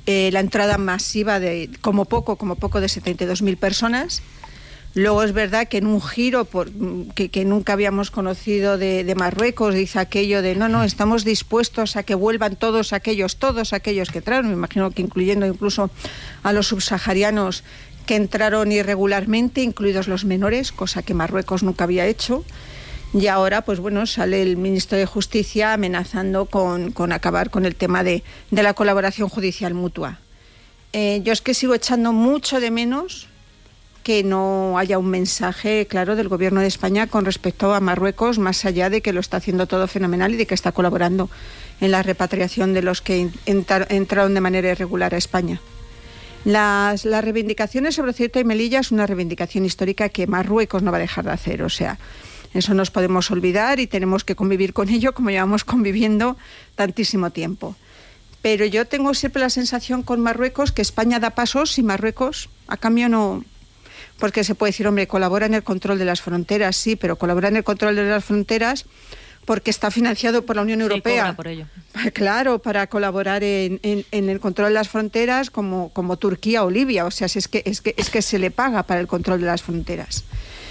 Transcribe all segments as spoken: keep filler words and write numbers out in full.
eh, la entrada masiva de, como poco, como poco de setenta y dos mil personas. Luego es verdad que en un giro por, que, que nunca habíamos conocido de, de Marruecos, dice aquello de no, no, estamos dispuestos a que vuelvan todos aquellos, todos aquellos que entraron, me imagino que incluyendo incluso a los subsaharianos que entraron irregularmente, incluidos los menores, cosa que Marruecos nunca había hecho. Y ahora, pues bueno, sale el ministro de Justicia amenazando con, con acabar con el tema de, de la colaboración judicial mutua. Eh, yo es que sigo echando mucho de menos que no haya un mensaje claro del Gobierno de España con respecto a Marruecos, más allá de que lo está haciendo todo fenomenal y de que está colaborando en la repatriación de los que entrar, entraron de manera irregular a España. Las, las reivindicaciones sobre Ceuta y Melilla es una reivindicación histórica que Marruecos no va a dejar de hacer, o sea, eso nos podemos olvidar y tenemos que convivir con ello como llevamos conviviendo tantísimo tiempo. Pero yo tengo siempre la sensación con Marruecos que España da pasos y Marruecos a cambio no... Porque se puede decir, hombre, colabora en el control de las fronteras, sí, pero colabora en el control de las fronteras porque está financiado por la Unión Europea. Sí, cobra por ello. Claro, para colaborar en, en, en el control de las fronteras como, como Turquía o Libia. O sea, es que, es, que, es que se le paga para el control de las fronteras.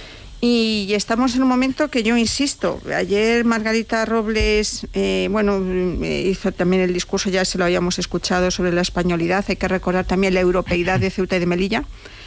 Y estamos en un momento que yo insisto, ayer Margarita Robles, eh, bueno, hizo también el discurso, ya se lo habíamos escuchado, sobre la españolidad, hay que recordar también la europeidad de Ceuta y de Melilla,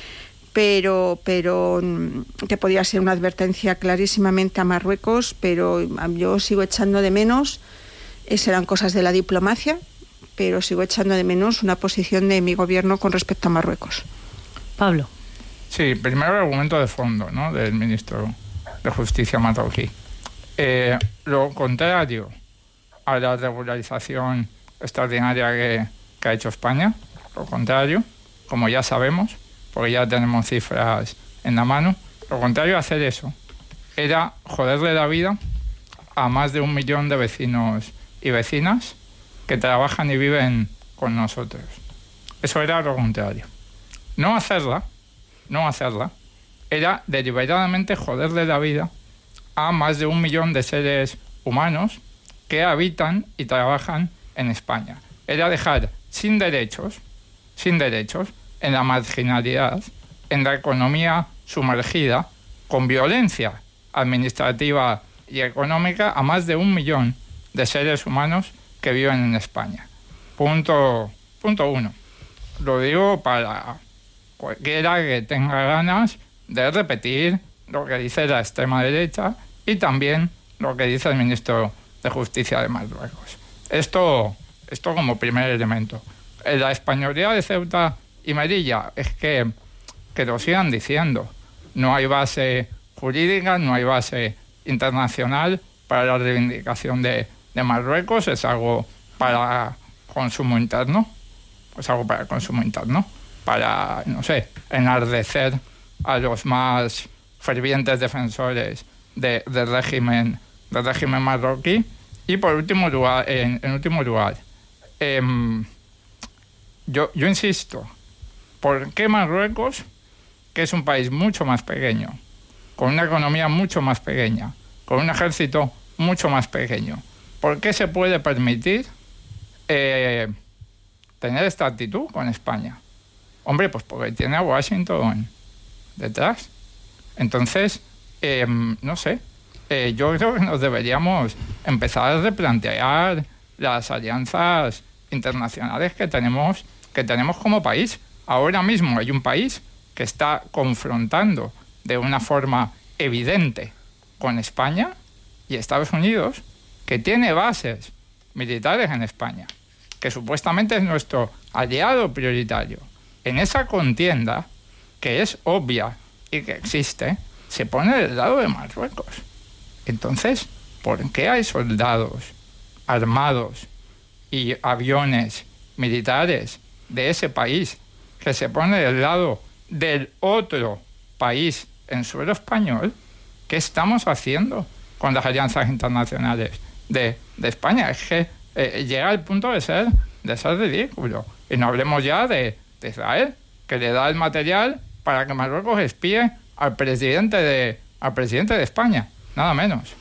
pero, pero que podía ser una advertencia clarísimamente a Marruecos, pero yo sigo echando de menos, eh, serán cosas de la diplomacia, pero sigo echando de menos una posición de mi gobierno con respecto a Marruecos. Pablo. Sí, primero el argumento de fondo, ¿no?, del ministro de Justicia marroquí. Eh, lo contrario a la regularización extraordinaria que, que ha hecho España, lo contrario, como ya sabemos, porque ya tenemos cifras en la mano, lo contrario a hacer eso era joderle la vida a más de un millón de vecinos y vecinas que trabajan y viven con nosotros. Eso era lo contrario. No hacerla, no hacerla, era deliberadamente joderle la vida a más de un millón de seres humanos que habitan y trabajan en España. Era dejar sin derechos, sin derechos, en la marginalidad, en la economía sumergida, con violencia administrativa y económica, a más de un millón de seres humanos que viven en España. Punto, punto uno. Lo digo para cualquiera que tenga ganas de repetir lo que dice la extrema derecha y también lo que dice el ministro de Justicia de Marruecos. Esto, esto como primer elemento. La españolidad de Ceuta y Melilla es que, que lo sigan diciendo. No hay base jurídica, no hay base internacional para la reivindicación de, de Marruecos, es algo para consumo interno, es algo para consumo interno, para, no sé, enardecer a los más fervientes defensores de, del régimen, del régimen marroquí. Y por último lugar, en, en último lugar, eh, yo, yo insisto, ¿por qué Marruecos, que es un país mucho más pequeño, con una economía mucho más pequeña, con un ejército mucho más pequeño, por qué se puede permitir eh, tener esta actitud con España? Hombre, pues porque tiene a Washington detrás. Entonces, eh, no sé, eh, yo creo que nos deberíamos empezar a replantear las alianzas internacionales que tenemos, que tenemos como país. Ahora mismo hay un país que está confrontando de una forma evidente con España, y Estados Unidos, que tiene bases militares en España, que supuestamente es nuestro aliado prioritario. En esa contienda, que es obvia y que existe, se pone del lado de Marruecos. Entonces, ¿por qué hay soldados armados y aviones militares de ese país que se pone del lado del otro país en suelo español? ¿Qué estamos haciendo con las alianzas internacionales de, de España? Es que eh, llega al punto de ser, de ser ridículo. Y no hablemos ya de, de Israel, que le da el material para que Marruecos espíe al presidente de, al presidente de España, nada menos.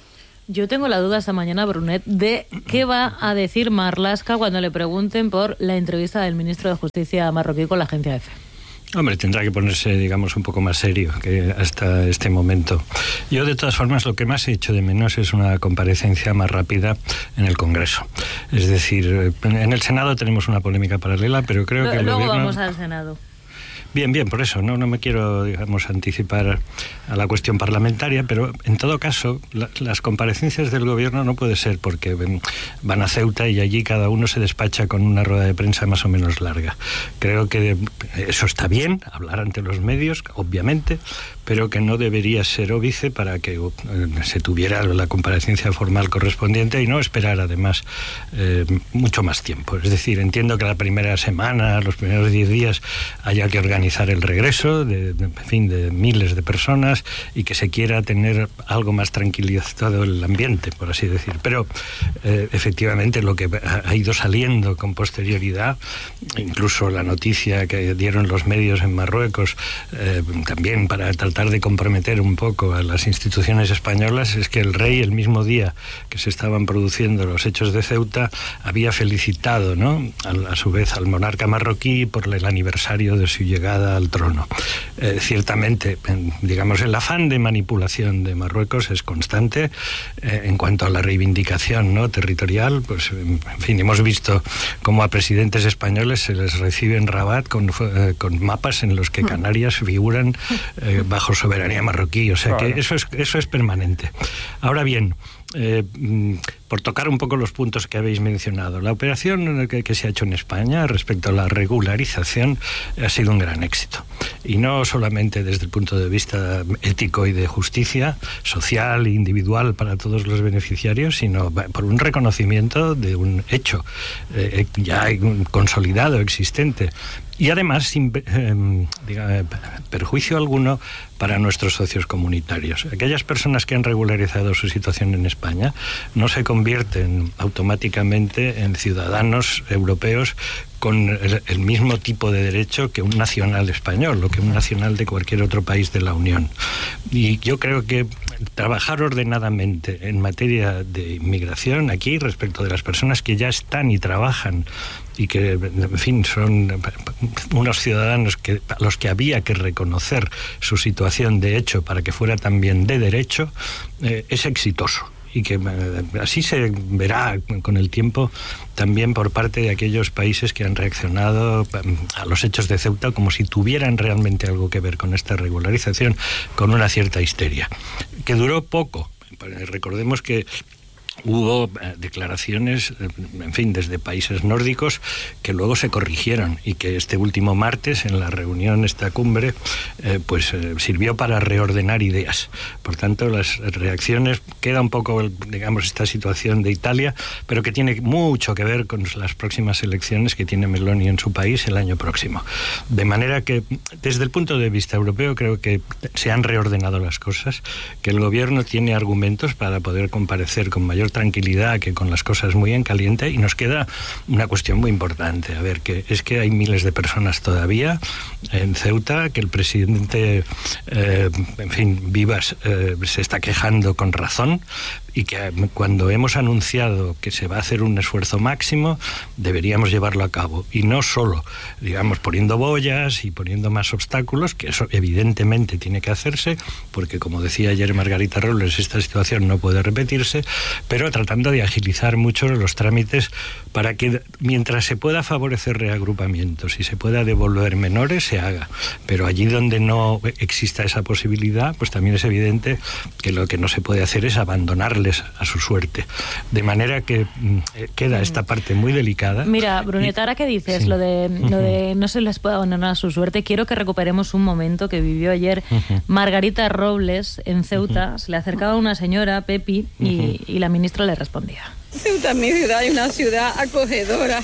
Yo tengo la duda esta mañana, Brunet, de qué va a decir Marlaska cuando le pregunten por la entrevista del ministro de Justicia marroquí con la agencia EFE. Hombre, tendrá que ponerse, digamos, un poco más serio que hasta este momento. Yo, de todas formas, lo que más he hecho de menos es una comparecencia más rápida en el Congreso. Es decir, en el Senado tenemos una polémica paralela, pero creo L- que el luego gobierno... vamos al Senado. Bien, bien, por eso, no, no me quiero, digamos, anticipar a la cuestión parlamentaria, pero en todo caso, la, las comparecencias del gobierno no puede ser porque van a Ceuta y allí cada uno se despacha con una rueda de prensa más o menos larga. Creo que eso está bien, hablar ante los medios, obviamente, pero que no debería ser óbice para que uh, se tuviera la comparecencia formal correspondiente y no esperar, además, eh, mucho más tiempo. Es decir, entiendo que la primera semana, los primeros diez días, haya que organizar el regreso de, de, en fin, de miles de personas y que se quiera tener algo más tranquilizado el ambiente, por así decir. Pero eh, efectivamente lo que ha ido saliendo con posterioridad, incluso la noticia que dieron los medios en Marruecos, eh, también para tratar de comprometer un poco a las instituciones españolas, es que el rey, el mismo día que se estaban produciendo los hechos de Ceuta, había felicitado, ¿no?, a, a su vez al monarca marroquí por el aniversario de su llegada al trono. Eh, ciertamente, en, digamos, el afán de manipulación de Marruecos es constante. Eh, en cuanto a la reivindicación, ¿no?, territorial, pues, en fin, hemos visto cómo a presidentes españoles se les recibe en Rabat con, eh, con mapas en los que Canarias figuran eh, bajo soberanía marroquí. O sea que eso es, eso es permanente. Ahora bien, Eh, por tocar un poco los puntos que habéis mencionado, la operación que, que se ha hecho en España respecto a la regularización ha sido un gran éxito, y no solamente desde el punto de vista ético y de justicia social e individual para todos los beneficiarios, sino por un reconocimiento de un hecho eh, ya consolidado, existente, y además sin eh, diga, perjuicio alguno para nuestros socios comunitarios. Aquellas personas que han regularizado su situación en España no se convierten automáticamente en ciudadanos europeos con el, el mismo tipo de derecho que un nacional español o que un nacional de cualquier otro país de la Unión. Y yo creo que trabajar ordenadamente en materia de inmigración aquí respecto de las personas que ya están y trabajan y que, en fin, son unos ciudadanos que, a los que había que reconocer su situación de hecho para que fuera también de derecho, eh, es exitoso. Y que eh, así se verá con el tiempo también por parte de aquellos países que han reaccionado a los hechos de Ceuta como si tuvieran realmente algo que ver con esta regularización, con una cierta histeria, que duró poco. Recordemos que hubo eh, declaraciones, eh, en fin, desde países nórdicos que luego se corrigieron y que este último martes en la reunión, esta cumbre, eh, pues eh, sirvió para reordenar ideas. Por tanto, las reacciones, queda un poco, digamos, esta situación de Italia, pero que tiene mucho que ver con las próximas elecciones que tiene Meloni en su país el año próximo. De manera que, desde el punto de vista europeo, creo que se han reordenado las cosas, que el gobierno tiene argumentos para poder comparecer con mayor tranquilidad que con las cosas muy en caliente, y nos queda una cuestión muy importante. A ver, que es que hay miles de personas todavía en Ceuta, que el presidente, eh, en fin, Vivas, eh, se está quejando con razón, y que cuando hemos anunciado que se va a hacer un esfuerzo máximo, deberíamos llevarlo a cabo. Y no solo, digamos, poniendo boyas y poniendo más obstáculos, que eso evidentemente tiene que hacerse, porque como decía ayer Margarita Robles, esta situación no puede repetirse, pero tratando de agilizar mucho los trámites para que mientras se pueda favorecer reagrupamientos y se pueda devolver menores, se haga. Pero allí donde no exista esa posibilidad, pues también es evidente que lo que no se puede hacer es abandonarles a su suerte. De manera que eh, queda esta parte muy delicada. Mira, Brunet, ahora que dices sí. lo de lo de no se les puede abandonar a su suerte, quiero que recuperemos un momento que vivió ayer uh-huh. Margarita Robles en Ceuta. Uh-huh. Se le acercaba una señora, Pepi, uh-huh. y, y la ministra le respondía. Ceuta, mi ciudad, es una ciudad acogedora,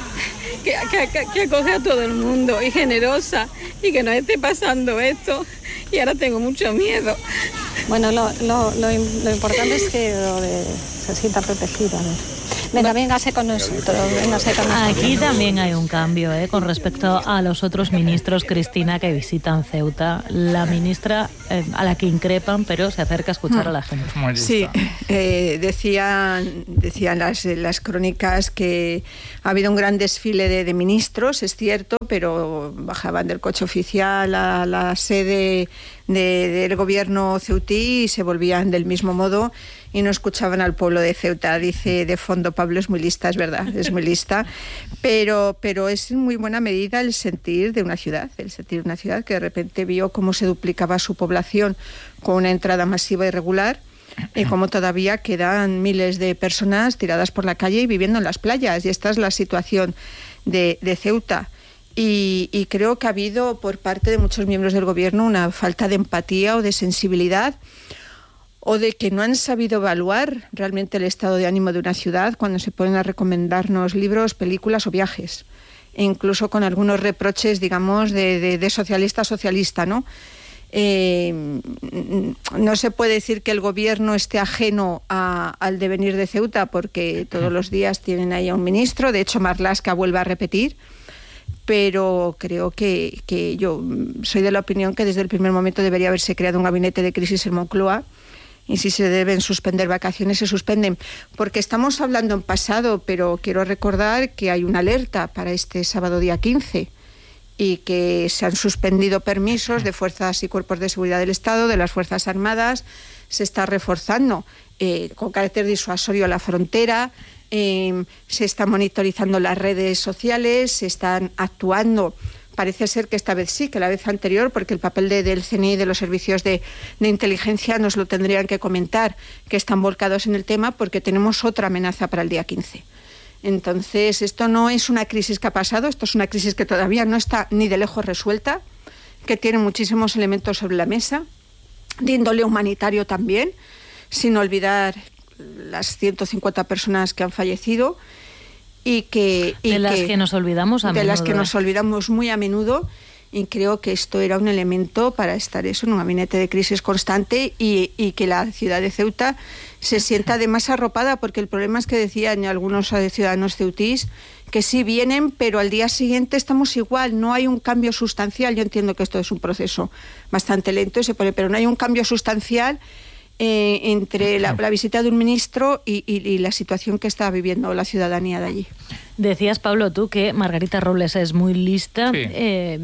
que, que, que acoge a todo el mundo y generosa, y que nos esté pasando esto, y ahora tengo mucho miedo. Bueno, lo, lo, lo, lo importante es que lo de, se sienta protegida, ¿no? Venga, véngase con nosotros, véngase con nosotros. Aquí también hay un cambio, ¿eh? Con respecto a los otros ministros, Cristina, que visitan Ceuta. La ministra eh, a la que increpan, pero se acerca a escuchar a la gente. Sí, eh, decían, decían las, las crónicas que ha habido un gran desfile de, de ministros, es cierto, pero bajaban del coche oficial a la sede de, del gobierno ceutí y se volvían del mismo modo y no escuchaban al pueblo de Ceuta. Dice de fondo Pablo, es muy lista, es verdad, es muy lista, pero, pero es en muy buena medida el sentir de una ciudad, el sentir de una ciudad que de repente vio cómo se duplicaba su población con una entrada masiva y regular y cómo todavía quedan miles de personas tiradas por la calle y viviendo en las playas, y esta es la situación de, de Ceuta. Y, y creo que ha habido por parte de muchos miembros del gobierno una falta de empatía o de sensibilidad, o de que no han sabido evaluar realmente el estado de ánimo de una ciudad cuando se ponen a recomendarnos libros, películas o viajes, e incluso con algunos reproches, digamos, de, de, de socialista a socialista, ¿no? Eh, no se puede decir que el gobierno esté ajeno a, al devenir de Ceuta, porque todos los días tienen ahí a un ministro. De hecho, Marlaska vuelve a repetir, pero creo que, que yo soy de la opinión que desde el primer momento debería haberse creado un gabinete de crisis en Moncloa, y si se deben suspender vacaciones, se suspenden, porque estamos hablando en pasado, pero quiero recordar que hay una alerta para este sábado día quince y que se han suspendido permisos de fuerzas y cuerpos de seguridad del Estado, de las Fuerzas Armadas. Se está reforzando eh, con carácter disuasorio la frontera, eh, se están monitorizando las redes sociales, se están actuando. Parece ser que esta vez sí, que la vez anterior, porque el papel de, del C N I, de los servicios de, de inteligencia, nos lo tendrían que comentar, que están volcados en el tema, porque tenemos otra amenaza para el día quince. Entonces, esto no es una crisis que ha pasado, esto es una crisis que todavía no está ni de lejos resuelta, que tiene muchísimos elementos sobre la mesa, de índole humanitario también, sin olvidar las ciento cincuenta personas que han fallecido, y que... Y de las que, que nos olvidamos a de menudo. las que ¿eh? nos olvidamos muy a menudo, y creo que esto era un elemento para estar eso en un gabinete de crisis constante, y, y que la ciudad de Ceuta se sienta además arropada, porque el problema es que decían algunos ciudadanos ceutís que sí vienen, pero al día siguiente estamos igual, no hay un cambio sustancial. Yo entiendo que esto es un proceso bastante lento y se pone, pero no hay un cambio sustancial eh, entre la, la visita de un ministro y, y, y la situación que está viviendo la ciudadanía de allí. Decías, Pablo, tú que Margarita Robles es muy lista. Sí. Eh,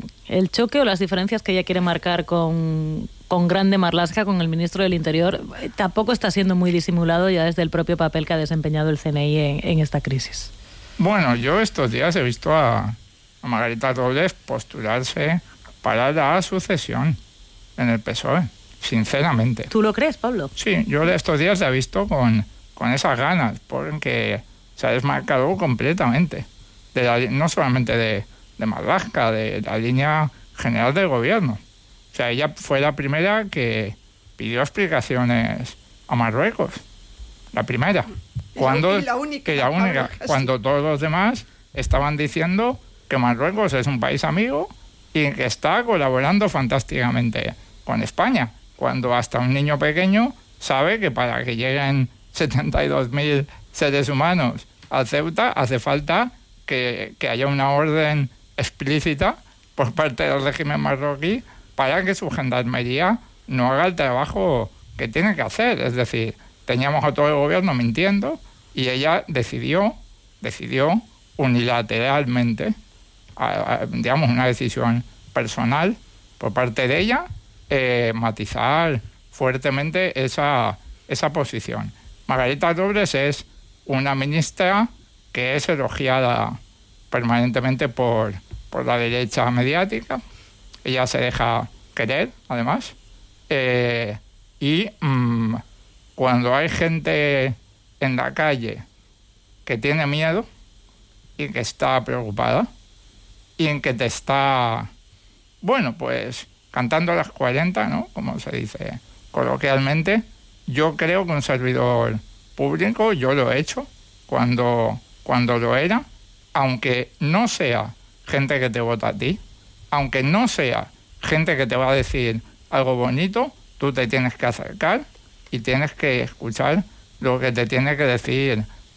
el choque o las diferencias que ella quiere marcar con, con Grande Marlaska, con el ministro del Interior, eh, tampoco está siendo muy disimulado ya desde el propio papel que ha desempeñado el C N I en, en esta crisis. Bueno, yo estos días he visto a, a Margarita Robles postularse para la sucesión en el P S O E, sinceramente. ¿Tú lo crees, Pablo? Sí, yo estos días la he visto con, con esas ganas, porque se ha desmarcado completamente, de la, no solamente de, de Marlaska, de la línea general del gobierno. O sea, ella fue la primera que pidió explicaciones a Marruecos, la primera. Cuando, y la única, que la única, casi. cuando todos los demás estaban diciendo que Marruecos es un país amigo y que está colaborando fantásticamente con España, cuando hasta un niño pequeño sabe que para que lleguen setenta y dos mil seres humanos a Ceuta hace falta que, que haya una orden explícita por parte del régimen marroquí para que su gendarmería no haga el trabajo que tiene que hacer. Es decir, teníamos a todo el gobierno mintiendo y ella decidió, decidió unilateralmente, a, a, digamos, una decisión personal por parte de ella, eh, matizar fuertemente esa, esa posición. Margarita Robles es una ministra que es elogiada permanentemente por, por la derecha mediática. Ella se deja querer, además. Eh, y mmm, cuando hay gente en la calle que tiene miedo y que está preocupada y en que te está, bueno, pues cantando a las cuarenta, ¿no? Como se dice coloquialmente, yo creo que un servidor público, yo lo he hecho cuando, cuando lo era, aunque no sea gente que te vota a ti, aunque no sea gente que te va a decir algo bonito, tú te tienes que acercar y tienes que escuchar lo que te tiene que decir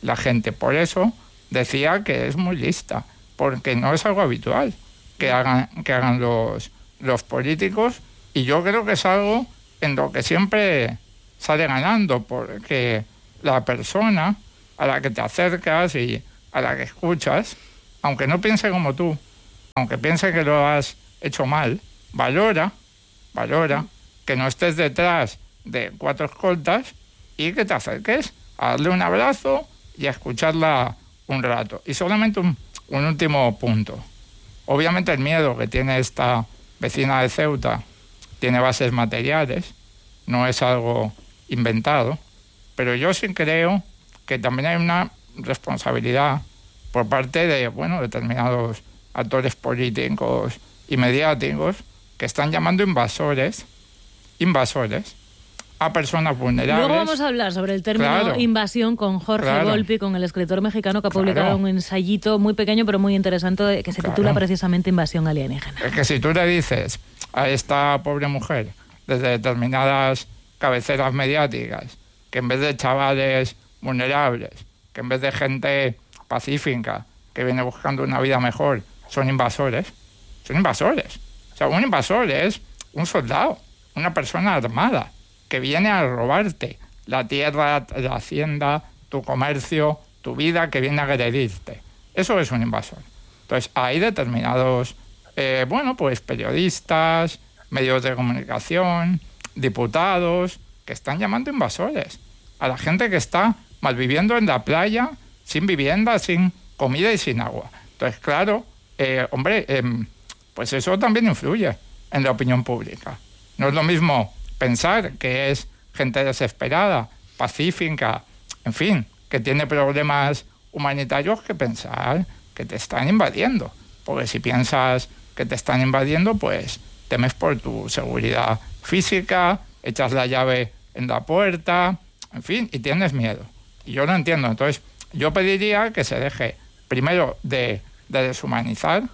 la gente. Por eso decía que es muy lista, porque no es algo habitual que hagan, que hagan los, los políticos, y yo creo que es algo en lo que siempre sale ganando, porque la persona a la que te acercas y a la que escuchas, aunque no piense como tú, aunque piense que lo has hecho mal, valora, valora que no estés detrás de cuatro escoltas y que te acerques a darle un abrazo y a escucharla un rato. Y solamente un, un último punto. Obviamente el miedo que tiene esta vecina de Ceuta tiene bases materiales, no es algo inventado, pero yo sí creo que también hay una responsabilidad por parte de, bueno, determinados actores políticos y mediáticos que están llamando invasores, invasores, a personas vulnerables. Luego vamos a hablar sobre el término claro, invasión con Jorge claro, Volpi, con el escritor mexicano que ha claro, publicado un ensayito muy pequeño pero muy interesante que se claro, titula precisamente Invasión alienígena. Es que si tú le dices a esta pobre mujer desde determinadas cabeceras mediáticas que en vez de chavales vulnerables, que en vez de gente pacífica que viene buscando una vida mejor, son invasores, son invasores. O sea, un invasor es un soldado, una persona armada que viene a robarte la tierra, la hacienda, tu comercio, tu vida, que viene a agredirte. Eso es un invasor. Entonces, hay determinados, eh, bueno, pues periodistas, medios de comunicación, diputados, que están llamando invasores a la gente que está malviviendo en la playa, sin vivienda, sin comida y sin agua. Entonces, claro, eh, hombre, eh, pues eso también influye en la opinión pública. No es lo mismo pensar que es gente desesperada, pacífica, en fin, que tiene problemas humanitarios, que pensar que te están invadiendo. Porque si piensas que te están invadiendo, pues temes por tu seguridad física, echas la llave en la puerta, en fin, y tienes miedo. Y yo lo entiendo. Entonces, yo pediría que se deje primero de, de deshumanizar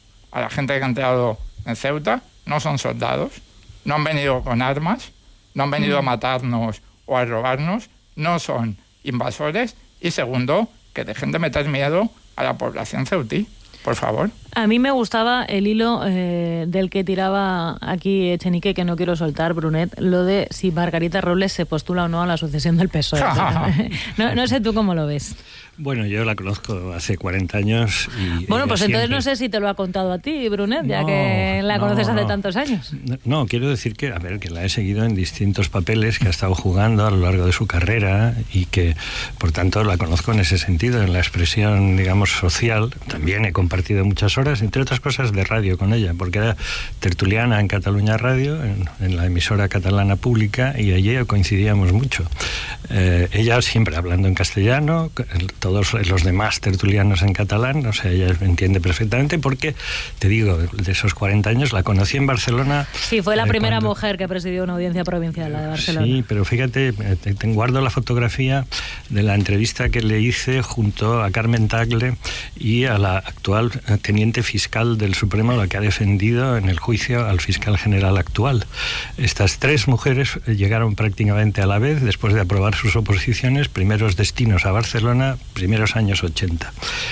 a la gente que ha entrado en Ceuta. No son soldados, no han venido con armas, no han venido a matarnos o a robarnos, no son invasores. Y segundo, que dejen de meter miedo a la población ceutí, por favor. A mí me gustaba el hilo eh, del que tiraba aquí Echenique, que no quiero soltar, Brunet, lo de si Margarita Robles se postula o no a la sucesión del P S O E. no, no sé tú cómo lo ves. Bueno, yo la conozco hace cuarenta años. Y bueno, pues siempre... entonces no sé si te lo ha contado a ti, Brunet, ya no, que la no, conoces hace no. tantos años. No, quiero decir que, a ver, que la he seguido en distintos papeles que ha estado jugando a lo largo de su carrera y que, por tanto, la conozco en ese sentido, en la expresión, digamos, social. También he compartido muchas horas, entre otras cosas, de radio con ella, porque era tertuliana en Cataluña Radio, en, en la emisora catalana pública, y allí coincidíamos mucho. Eh, ella siempre hablando en castellano, todos los demás tertulianos en catalán, o sea, ella entiende perfectamente, porque, te digo, de esos cuarenta años la conocí en Barcelona. Sí, fue la eh, primera cuando... mujer que presidió una audiencia provincial, la de Barcelona. Sí, pero fíjate, te, te guardo la fotografía de la entrevista que le hice junto a Carmen Tagle y a la actual teniente fiscal del Supremo, la que ha defendido en el juicio al fiscal general actual. Estas tres mujeres llegaron prácticamente a la vez, después de aprobar sus oposiciones, primeros destinos a Barcelona, primeros años ochenta.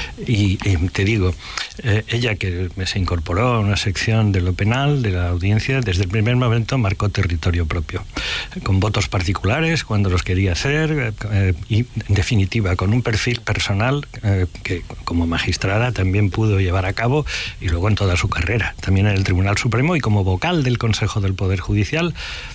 Y, y te digo, eh, ella que se incorporó a una sección de lo penal, de la audiencia, desde el primer momento marcó territorio propio, con votos particulares cuando los quería hacer, eh, y en definitiva con un perfil personal eh, que como magistrada también pudo llevar a cabo, y luego en toda su carrera, también en el Tribunal Supremo y como vocal del Consejo del Poder Judicial.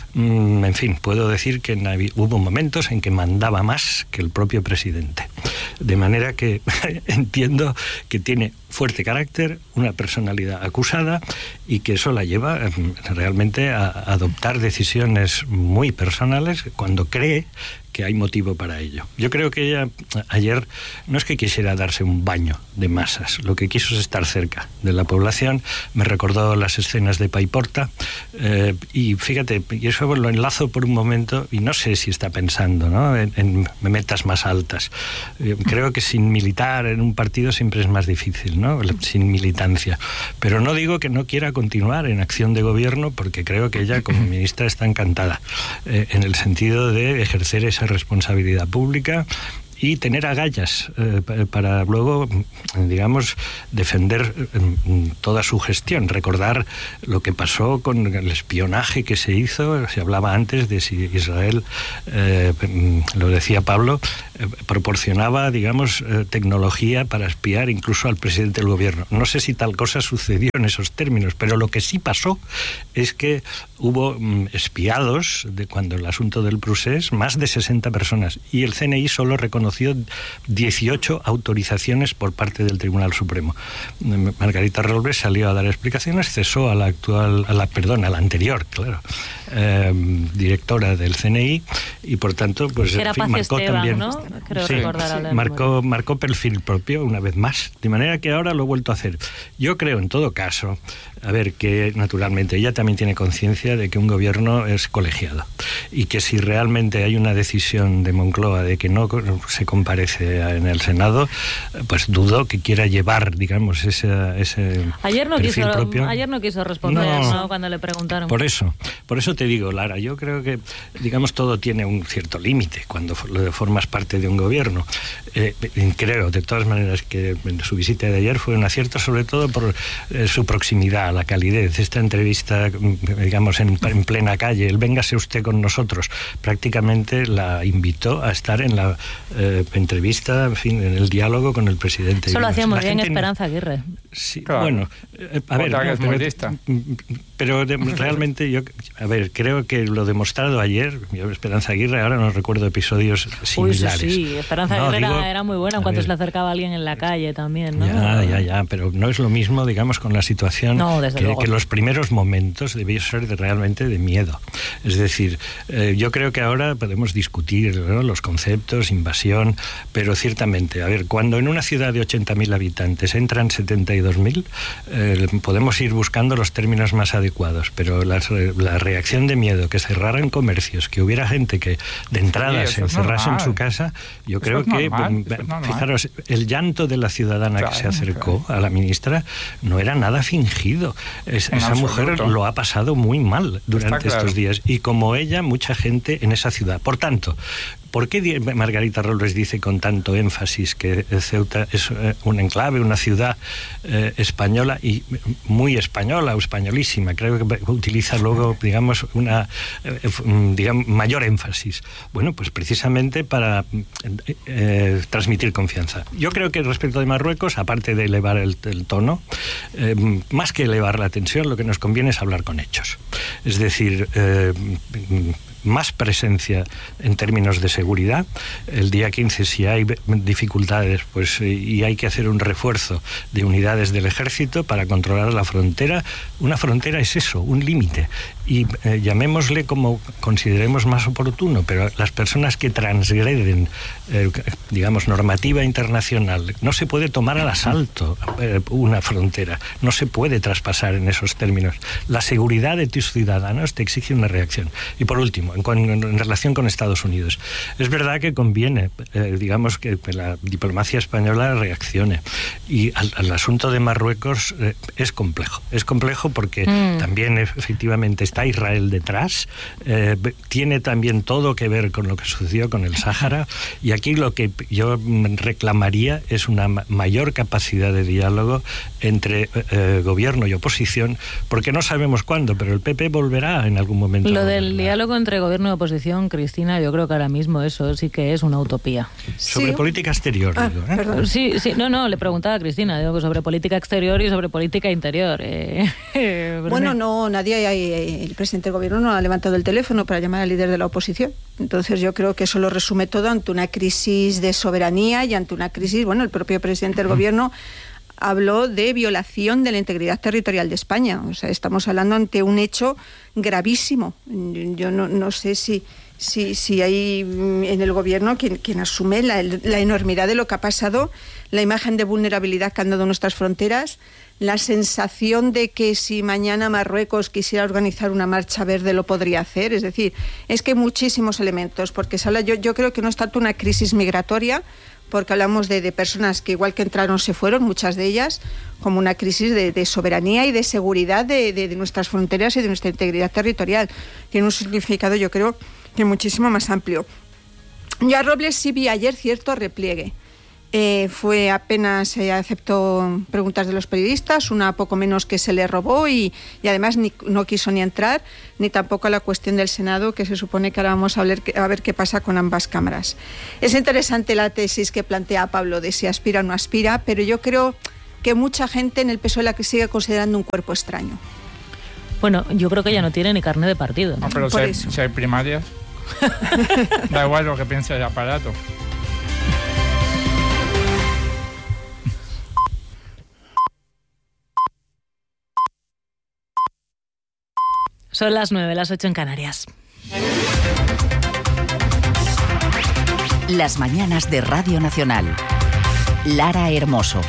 En fin, puedo decir que hubo momentos en que mandaba más que el propio presidente. De manera que entiendo que tiene fuerte carácter, una personalidad acusada, y que eso la lleva realmente a adoptar decisiones muy personales cuando cree que hay motivo para ello. Yo creo que ella ayer no es que quisiera darse un baño de masas, lo que quiso es estar cerca de la población. Me recordó las escenas de Paiporta, eh, y fíjate, y eso lo enlazo por un momento, y no sé si está pensando, ¿no?, en, en metas más altas. Eh, creo que sin militar en un partido siempre es más difícil, ¿no?, sin militancia. Pero no digo que no quiera continuar en acción de gobierno, porque creo que ella como ministra está encantada, eh, en el sentido de ejercer esa responsabilidad pública y tener agallas eh, para luego, digamos, defender eh, toda su gestión. Recordar lo que pasó con el espionaje que se hizo. Se hablaba antes de si Israel, eh, lo decía Pablo, eh, proporcionaba, digamos, eh, tecnología para espiar incluso al presidente del gobierno. No sé si tal cosa sucedió en esos términos, pero lo que sí pasó es que hubo mm, espiados de cuando el asunto del procés, más de sesenta personas, y el C N I solo reconoció dieciocho autorizaciones por parte del Tribunal Supremo. Margarita Robles salió a dar explicaciones, cesó a la actual, a la, perdón, a la anterior, claro, eh, directora del C N I, y por tanto, pues en fin, marcó Esteban, también, ¿no? Creo sí, recordar sí, marcó, marcó perfil propio una vez más, de manera que ahora lo he vuelto a hacer. Yo creo, en todo caso, a ver, que naturalmente ella también tiene conciencia de que un gobierno es colegiado y que si realmente hay una decisión de Moncloa de que no se comparece en el Senado, pues dudo que quiera llevar, digamos, ese, ese ayer no perfil quiso, propio. Ayer no quiso responder, no, ¿no? Cuando le preguntaron. Por eso, por eso te digo, Lara, yo creo que, digamos, todo tiene un cierto límite cuando formas parte de un gobierno. Eh, creo, de todas maneras, que su visita de ayer fue un acierto, sobre todo por eh, su proximidad, la calidez. Esta entrevista, digamos, en, en plena calle, el véngase usted con nosotros, prácticamente la invitó a estar en la eh, entrevista, en fin, en el diálogo con el presidente. Eso lo hacía muy bien gente... Esperanza Aguirre. Sí, claro. Bueno, eh, a ver, no, pero, pero de, realmente yo, a ver, creo que lo demostrado ayer, yo, Esperanza Aguirre, ahora no recuerdo episodios similares. Uy, sí, sí. Esperanza no, Aguirre digo, era, era muy buena en cuanto se le acercaba a alguien en la calle también, ¿no? Ya, ya, ya, pero no es lo mismo, digamos, con la situación no, desde que, luego. que los primeros momentos debió ser de, realmente de miedo. Es decir, eh, yo creo que ahora podemos discutir, ¿no?, los conceptos, invasión, pero ciertamente, a ver, cuando en una ciudad de ochenta mil habitantes entran setenta y dos mil, eh, podemos ir buscando los términos más adecuados, pero la, la reacción de miedo, que cerraran comercios, que hubiera gente que de entrada sí, se encerrase en su casa, yo eso creo es que, normal, fijaros, el llanto de la ciudadana claro, que se acercó claro. a la ministra no era nada fingido. Es, esa absoluto. mujer lo ha pasado muy mal durante claro. estos días, y como ella, mucha gente en esa ciudad. Por tanto, ¿por qué Margarita Robles dice con tanto énfasis que Ceuta es un enclave, una ciudad eh, española y muy española o españolísima? Creo que utiliza luego, digamos, una eh, digamos, mayor énfasis. Bueno, pues precisamente para eh, transmitir confianza. Yo creo que respecto de Marruecos, aparte de elevar el, el tono, eh, más que elevar la tensión, lo que nos conviene es hablar con hechos. Es decir, eh, más presencia en términos de seguridad. El día quince, si hay dificultades, pues y hay que hacer un refuerzo de unidades del ejército para controlar la frontera. Una frontera es eso, un límite. Y eh, llamémosle como consideremos más oportuno, pero las personas que transgreden, eh, digamos, normativa internacional, no se puede tomar al asalto eh, una frontera, no se puede traspasar en esos términos. La seguridad de tus ciudadanos te exige una reacción. Y por último, en, en, en relación con Estados Unidos, es verdad que conviene, eh, digamos, que la diplomacia española reaccione. Y al, al asunto de Marruecos eh, es complejo. Es complejo porque mm. también efectivamente está Israel detrás, eh, tiene también todo que ver con lo que sucedió con el Sáhara, y aquí lo que yo reclamaría es una mayor capacidad de diálogo entre eh, gobierno y oposición, porque no sabemos cuándo, pero el P P volverá en algún momento. Lo del diálogo entre gobierno y oposición, Cristina, yo creo que ahora mismo eso sí que es una utopía. Sobre sí. política exterior, ah, digo, ¿eh? Sí, sí, no, no, le preguntaba a Cristina, digo que sobre política exterior y sobre política interior. Eh, eh, bueno, no, nadie hay, el presidente del gobierno no ha levantado el teléfono para llamar al líder de la oposición. Entonces yo creo que eso lo resume todo ante una crisis de soberanía y ante una crisis, bueno, el propio presidente del gobierno habló de violación de la integridad territorial de España. O sea, estamos hablando ante un hecho gravísimo. Yo no, no sé si, si, si hay en el gobierno quien, quien asume la, la enormidad de lo que ha pasado, la imagen de vulnerabilidad que han dado nuestras fronteras, la sensación de que si mañana Marruecos quisiera organizar una marcha verde lo podría hacer. Es decir, es que muchísimos elementos, porque se habla, yo, yo creo que no es tanto una crisis migratoria, porque hablamos de, de personas que igual que entraron se fueron, muchas de ellas, como una crisis de, de soberanía y de seguridad de, de, de nuestras fronteras y de nuestra integridad territorial. Tiene un significado, yo creo, que muchísimo más amplio. Yo a Robles sí vi ayer cierto repliegue. Eh, fue apenas se eh, aceptó preguntas de los periodistas, una poco menos que se le robó y, y además ni, no quiso ni entrar, ni tampoco a la cuestión del Senado, que se supone que ahora vamos a ver, a ver qué pasa con ambas cámaras. Es interesante la tesis que plantea Pablo de si aspira o no aspira, pero yo creo que mucha gente en el P S O E la que sigue considerando un cuerpo extraño. Bueno, yo creo que ya no tiene ni carné de partido, ¿no? No, pero si hay, si hay primarias, da igual lo que piense el aparato. Son las nueve, las ocho en Canarias. Las mañanas de Radio Nacional. Lara Hermoso.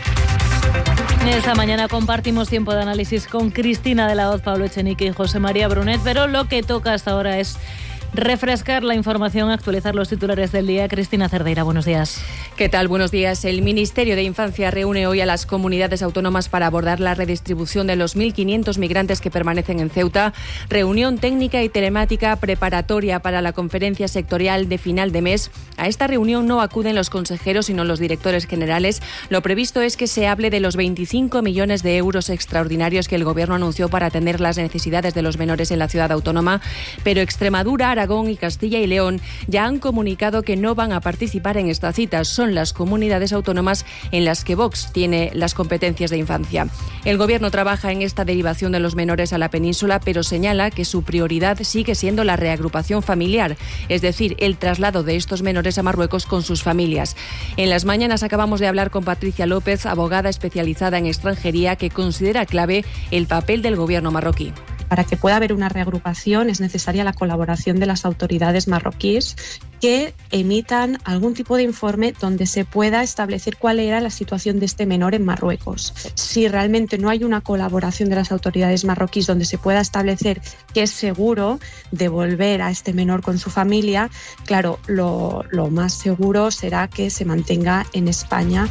Esta mañana compartimos tiempo de análisis con Cristina de la Hoz, Pablo Echenique y José María Brunet, pero lo que toca hasta ahora es refrescar la información, actualizar los titulares del día. Cristina Cerdeira, buenos días. ¿Qué tal? Buenos días. El Ministerio de Infancia reúne hoy a las comunidades autónomas para abordar la redistribución de los mil quinientos migrantes que permanecen en Ceuta. Reunión técnica y telemática preparatoria para la conferencia sectorial de final de mes. A esta reunión no acuden los consejeros, sino los directores generales. Lo previsto es que se hable de los veinticinco millones de euros extraordinarios que el Gobierno anunció para atender las necesidades de los menores en la ciudad autónoma. Pero Extremadura, Aragón y Castilla y León ya han comunicado que no van a participar en esta cita. Son las comunidades autónomas en las que Vox tiene las competencias de infancia. El Gobierno trabaja en esta derivación de los menores a la península, pero señala que su prioridad sigue siendo la reagrupación familiar, es decir, el traslado de estos menores a Marruecos con sus familias. En las mañanas acabamos de hablar con Patricia López, abogada especializada en extranjería, que considera clave el papel del Gobierno marroquí. Para que pueda haber una reagrupación es necesaria la colaboración de las autoridades marroquíes que emitan algún tipo de informe donde se pueda establecer cuál era la situación de este menor en Marruecos. Si realmente no hay una colaboración de las autoridades marroquíes donde se pueda establecer que es seguro devolver a este menor con su familia, claro, lo, lo más seguro será que se mantenga en España.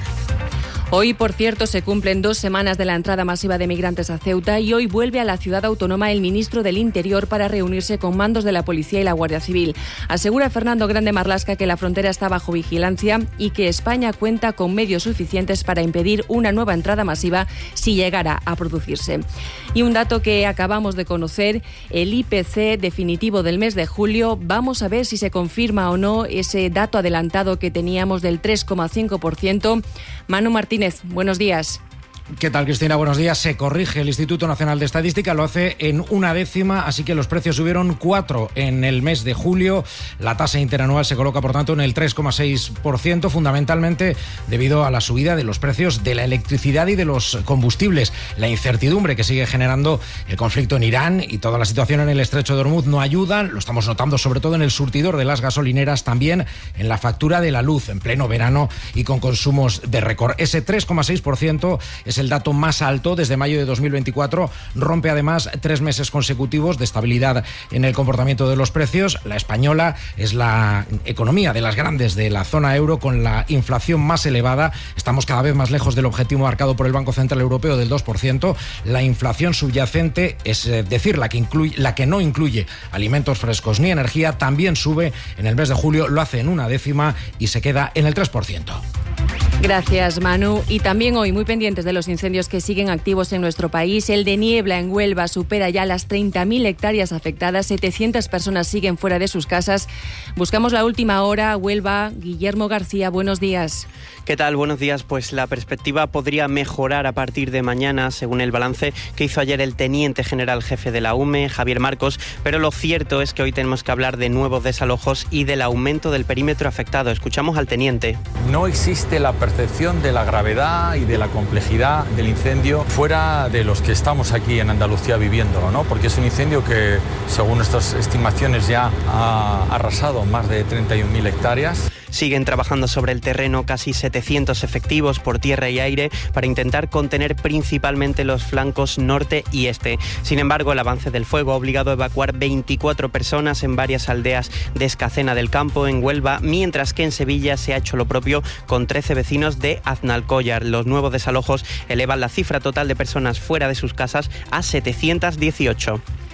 Hoy, por cierto, se cumplen dos semanas de la entrada masiva de migrantes a Ceuta y hoy vuelve a la ciudad autónoma el ministro del Interior para reunirse con mandos de la Policía y la Guardia Civil. Asegura Fernando Grande Marlaska que la frontera está bajo vigilancia y que España cuenta con medios suficientes para impedir una nueva entrada masiva si llegara a producirse. Y un dato que acabamos de conocer, el I P C definitivo del mes de julio. Vamos a ver si se confirma o no ese dato adelantado que teníamos del tres coma cinco por ciento. Manu Martínez, buenos días. ¿Qué tal, Cristina? Buenos días. Se corrige el Instituto Nacional de Estadística, lo hace en una décima, así que los precios subieron cuatro en el mes de julio. La tasa interanual se coloca, por tanto, en el tres coma seis por ciento, fundamentalmente debido a la subida de los precios de la electricidad y de los combustibles. La incertidumbre que sigue generando el conflicto en Irán y toda la situación en el estrecho de Hormuz no ayudan. Lo estamos notando sobre todo en el surtidor de las gasolineras, también en la factura de la luz en pleno verano y con consumos de récord. Ese tres coma seis por ciento es el dato más alto desde mayo de dos mil veinticuatro. Rompe además tres meses consecutivos de estabilidad en el comportamiento de los precios. La española es la economía de las grandes de la zona euro con la inflación más elevada. Estamos cada vez más lejos del objetivo marcado por el Banco Central Europeo del dos por ciento. La inflación subyacente, es decir, la que, incluye, la que no incluye alimentos frescos ni energía, también sube en el mes de julio. Lo hace en una décima y se queda en el tres por ciento. Gracias, Manu. Y también hoy muy pendientes de los incendios que siguen activos en nuestro país. El de Niebla en Huelva supera ya las treinta mil hectáreas afectadas. setecientas personas siguen fuera de sus casas. Buscamos la última hora. Huelva, Guillermo García, buenos días. ¿Qué tal? Buenos días. Pues la perspectiva podría mejorar a partir de mañana, según el balance que hizo ayer el teniente general jefe de la U M E, Javier Marcos, pero lo cierto es que hoy tenemos que hablar de nuevos desalojos y del aumento del perímetro afectado. Escuchamos al teniente. No existe la percepción de la gravedad y de la complejidad del incendio fuera de los que estamos aquí en Andalucía viviéndolo, ¿no? Porque es un incendio que, según nuestras estimaciones, ya ha arrasado más de treinta y un mil hectáreas. Siguen trabajando sobre el terreno casi setecientos efectivos por tierra y aire para intentar contener principalmente los flancos norte y este. Sin embargo, el avance del fuego ha obligado a evacuar veinticuatro personas en varias aldeas de Escacena del Campo, en Huelva, mientras que en Sevilla se ha hecho lo propio con trece vecinos de Aznalcóllar. Los nuevos desalojos elevan la cifra total de personas fuera de sus casas a setecientas dieciocho.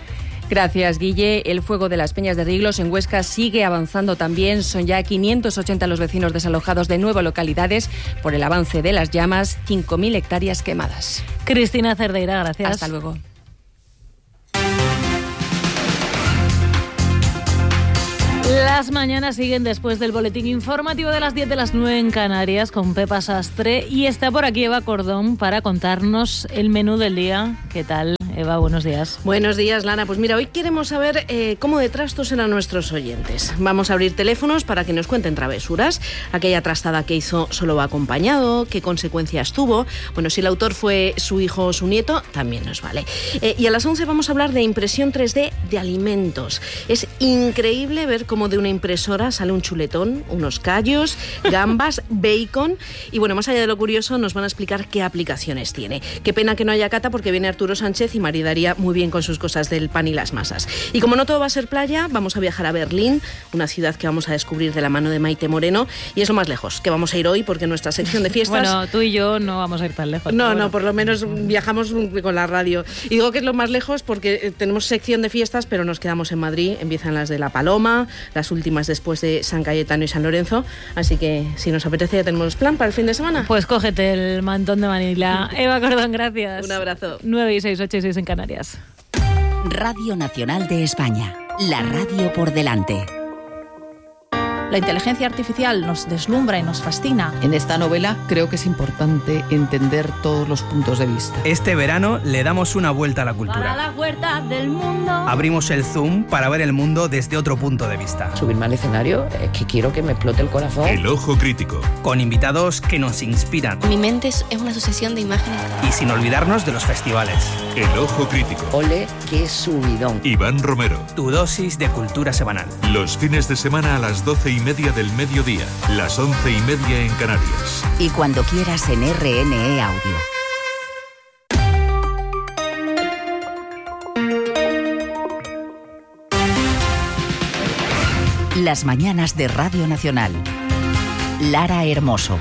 Gracias, Guille. El fuego de las Peñas de Riglos en Huesca sigue avanzando también. Son ya quinientos ochenta los vecinos desalojados de nueve localidades por el avance de las llamas, cinco mil hectáreas quemadas. Cristina Cerdeira, gracias. Hasta luego. Las mañanas siguen después del boletín informativo de las diez de las nueve en Canarias con Pepa Sastre y está por aquí Eva Cordón para contarnos el menú del día. ¿Qué tal, Eva? Buenos días. Buenos días, Lana. Pues mira, hoy queremos saber eh, cómo de trastos eran nuestros oyentes. Vamos a abrir teléfonos para que nos cuenten travesuras. Aquella trastada que hizo solo va acompañado, qué consecuencias tuvo. Bueno, si el autor fue su hijo o su nieto, también nos vale. Eh, y a las once vamos a hablar de impresión tres D de alimentos. Es increíble ver cómo de una impresora sale un chuletón, unos callos, gambas, bacon y bueno, más allá de lo curioso nos van a explicar qué aplicaciones tiene. Qué pena que no haya cata porque viene Arturo Sánchez y maridaría muy bien con sus cosas del pan y las masas. Y como no todo va a ser playa, vamos a viajar a Berlín, una ciudad que vamos a descubrir de la mano de Maite Moreno y es lo más lejos que vamos a ir hoy porque nuestra sección de fiestas... Bueno, tú y yo no vamos a ir tan lejos. No, bueno. no, por lo menos viajamos con la radio. Y digo que es lo más lejos porque tenemos sección de fiestas pero nos quedamos en Madrid, empiezan las de La Paloma, las últimas después de San Cayetano y San Lorenzo, así que si nos apetece ya tenemos plan para el fin de semana. Pues cógete el mantón de Manila. Eva Cordón, gracias. Un abrazo. nueve y seis, ocho y seis en Canarias. Radio Nacional de España, la radio por delante. La inteligencia artificial nos deslumbra y nos fascina. En esta novela creo que es importante entender todos los puntos de vista. Este verano le damos una vuelta a la cultura. Para la vuelta del mundo. Abrimos el Zoom para ver el mundo desde otro punto de vista. Subirme al escenario es que quiero que me explote el corazón. El Ojo Crítico. Con invitados que nos inspiran. Mi mente es una sucesión de imágenes. Y sin olvidarnos de los festivales. El Ojo Crítico. Ole, qué subidón. Iván Romero. Tu dosis de cultura semanal. Los fines de semana a las doce y media del mediodía, las once y media en Canarias. Y cuando quieras en R N E Audio. Las mañanas de Radio Nacional. Lara Hermoso.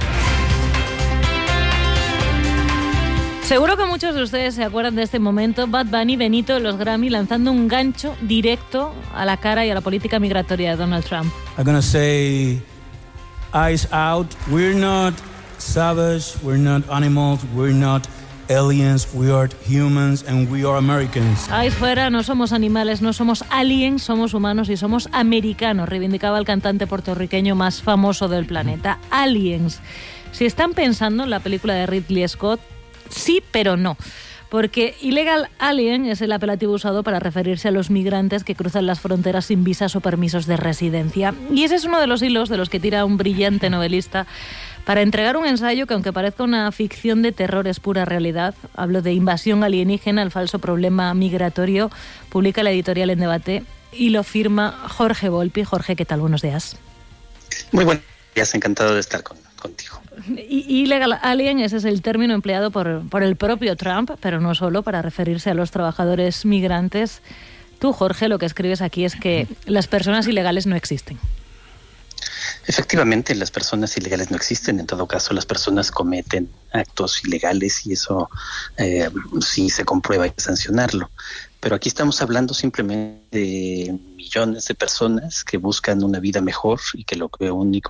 Seguro que muchos de ustedes se acuerdan de este momento, Bad Bunny, Benito de los Grammy, lanzando un gancho directo a la cara y a la política migratoria de Donald Trump. I'm gonna say, eyes out, we're not savage, we're not animals, we're not aliens, we are humans and we are Americans. Ahí fuera, no somos animales, no somos aliens, somos humanos y somos americanos, reivindicaba el cantante puertorriqueño más famoso del planeta. Aliens. Si están pensando en la película de Ridley Scott, sí, pero no. Porque Illegal Alien es el apelativo usado para referirse a los migrantes que cruzan las fronteras sin visas o permisos de residencia. Y ese es uno de los hilos de los que tira un brillante novelista para entregar un ensayo que, aunque parezca una ficción de terror, es pura realidad. Hablo de Invasión alienígena, el falso problema migratorio. Publica la editorial En Debate y lo firma Jorge Volpi. Jorge, ¿qué tal? Buenos días. Muy buenos días, encantado de estar con, contigo. Illegal Alien, ese es el término empleado por, por el propio Trump, pero no solo para referirse a los trabajadores migrantes. Tú, Jorge, lo que escribes aquí es que las personas ilegales no existen. Efectivamente, las personas ilegales no existen. En todo caso, las personas cometen actos ilegales y eso eh, sí se comprueba, hay que sancionarlo. Pero aquí estamos hablando simplemente de millones de personas que buscan una vida mejor y que lo que único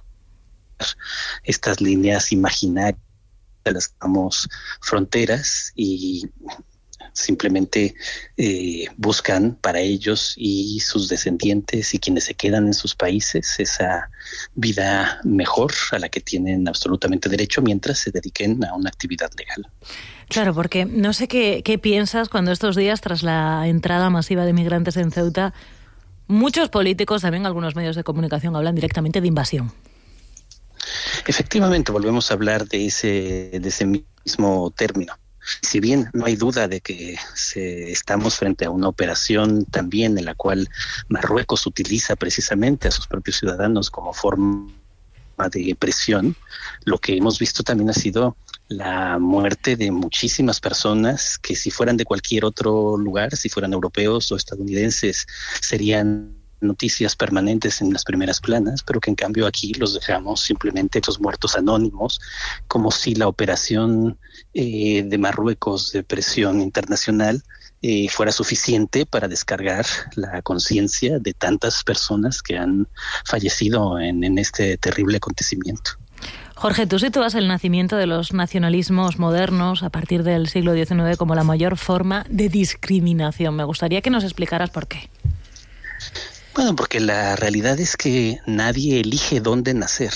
estas líneas imaginarias de las que llamamos fronteras y simplemente eh, buscan para ellos y sus descendientes y quienes se quedan en sus países esa vida mejor a la que tienen absolutamente derecho mientras se dediquen a una actividad legal. Claro, porque no sé qué, qué piensas cuando estos días, tras la entrada masiva de migrantes en Ceuta, muchos políticos, también algunos medios de comunicación, hablan directamente de invasión. Efectivamente, volvemos a hablar de ese, de ese mismo término. Si bien no hay duda de que se, estamos frente a una operación también en la cual Marruecos utiliza precisamente a sus propios ciudadanos como forma de presión, lo que hemos visto también ha sido la muerte de muchísimas personas que si fueran de cualquier otro lugar, si fueran europeos o estadounidenses, serían noticias permanentes en las primeras planas, pero que en cambio aquí los dejamos simplemente los muertos anónimos, como si la operación eh, de Marruecos de presión internacional eh, fuera suficiente para descargar la conciencia de tantas personas que han fallecido en, en este terrible acontecimiento. Jorge, tú sitúas el nacimiento de los nacionalismos modernos a partir del siglo diecinueve como la mayor forma de discriminación. Me gustaría que nos explicaras por qué. Bueno, porque la realidad es que nadie elige dónde nacer.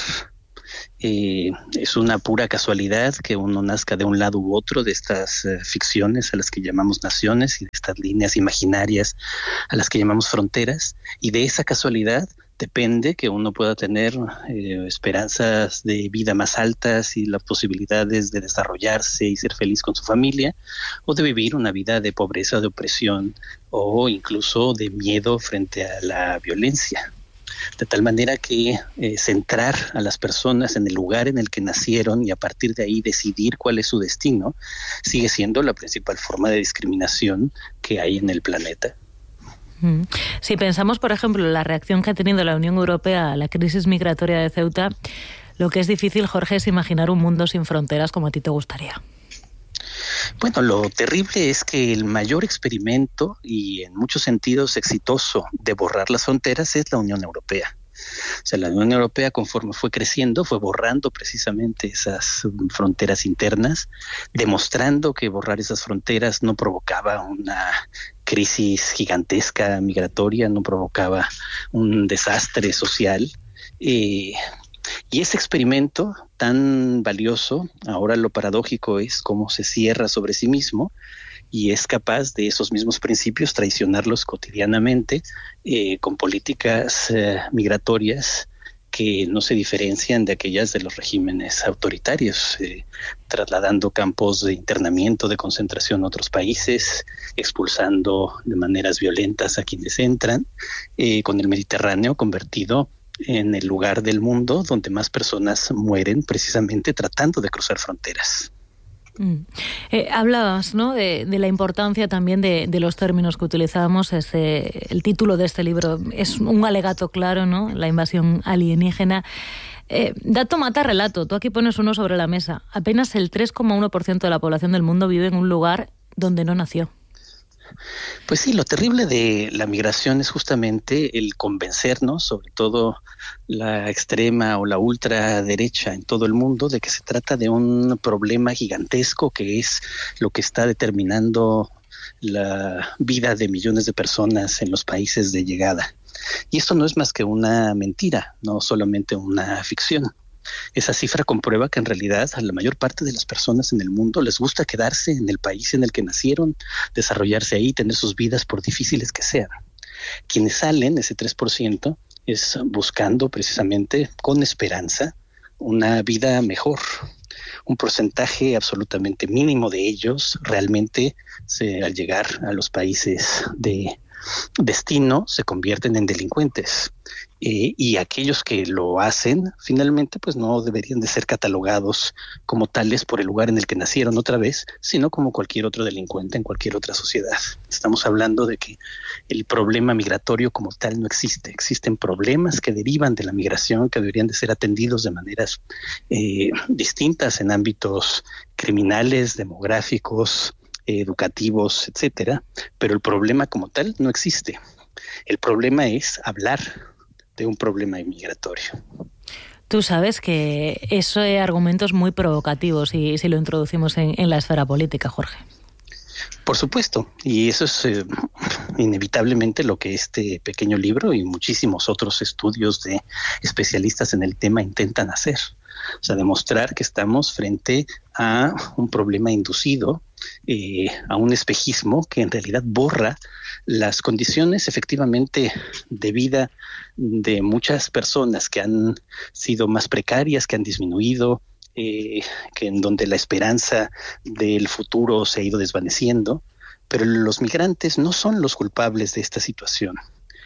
Eh, es una pura casualidad que uno nazca de un lado u otro de estas eh, ficciones a las que llamamos naciones y de estas líneas imaginarias a las que llamamos fronteras, y de esa casualidad depende que uno pueda tener eh, esperanzas de vida más altas y las posibilidades de desarrollarse y ser feliz con su familia, o de vivir una vida de pobreza, de opresión o incluso de miedo frente a la violencia. De tal manera que eh, centrar a las personas en el lugar en el que nacieron y a partir de ahí decidir cuál es su destino sigue siendo la principal forma de discriminación que hay en el planeta. Si pensamos, por ejemplo, en la reacción que ha tenido la Unión Europea a la crisis migratoria de Ceuta, lo que es difícil, Jorge, es imaginar un mundo sin fronteras como a ti te gustaría. Bueno, lo terrible es que el mayor experimento y en muchos sentidos exitoso de borrar las fronteras es la Unión Europea. O sea, la Unión Europea, conforme fue creciendo, fue borrando precisamente esas fronteras internas, demostrando que borrar esas fronteras no provocaba una crisis gigantesca migratoria, no provocaba un desastre social. Eh, y ese experimento tan valioso, ahora lo paradójico es cómo se cierra sobre sí mismo y es capaz de esos mismos principios traicionarlos cotidianamente eh, con políticas eh, migratorias que no se diferencian de aquellas de los regímenes autoritarios, eh, trasladando campos de internamiento, de concentración a otros países, expulsando de maneras violentas a quienes entran, eh, con el Mediterráneo convertido en el lugar del mundo donde más personas mueren precisamente tratando de cruzar fronteras. Mm. Eh, hablabas, ¿no?, de, de la importancia también de, de los términos que utilizábamos. Este, el título de este libro es un alegato claro, ¿no?, la invasión alienígena. Eh, dato mata relato, tú aquí pones uno sobre la mesa. Apenas el tres coma uno por ciento de la población del mundo vive en un lugar donde no nació. Pues sí, lo terrible de la migración es justamente el convencernos, sobre todo la extrema o la ultraderecha en todo el mundo, de que se trata de un problema gigantesco que es lo que está determinando la vida de millones de personas en los países de llegada. Y esto no es más que una mentira, no solamente una ficción. Esa cifra comprueba que en realidad a la mayor parte de las personas en el mundo les gusta quedarse en el país en el que nacieron, desarrollarse ahí, tener sus vidas por difíciles que sean. Quienes salen, ese tres por ciento, es buscando precisamente con esperanza una vida mejor. Un porcentaje absolutamente mínimo de ellos realmente se, al llegar a los países de destino se convierten en delincuentes. Eh, y aquellos que lo hacen finalmente pues no deberían de ser catalogados como tales por el lugar en el que nacieron otra vez, sino como cualquier otro delincuente en cualquier otra sociedad. Estamos hablando de que el problema migratorio como tal no existe. Existen problemas que derivan de la migración que deberían de ser atendidos de maneras eh, distintas en ámbitos criminales, demográficos, educativos, etcétera, pero el problema como tal no existe. El problema es hablar de un problema migratorio. Tú sabes que eso es argumentos muy provocativos y si lo introducimos en, en la esfera política, Jorge. Por supuesto, y eso es eh, inevitablemente lo que este pequeño libro y muchísimos otros estudios de especialistas en el tema intentan hacer. O sea, demostrar que estamos frente a un problema inducido, eh, a un espejismo que en realidad borra las condiciones efectivamente de vida de muchas personas que han sido más precarias, que han disminuido, eh, que en donde la esperanza del futuro se ha ido desvaneciendo, pero los migrantes no son los culpables de esta situación.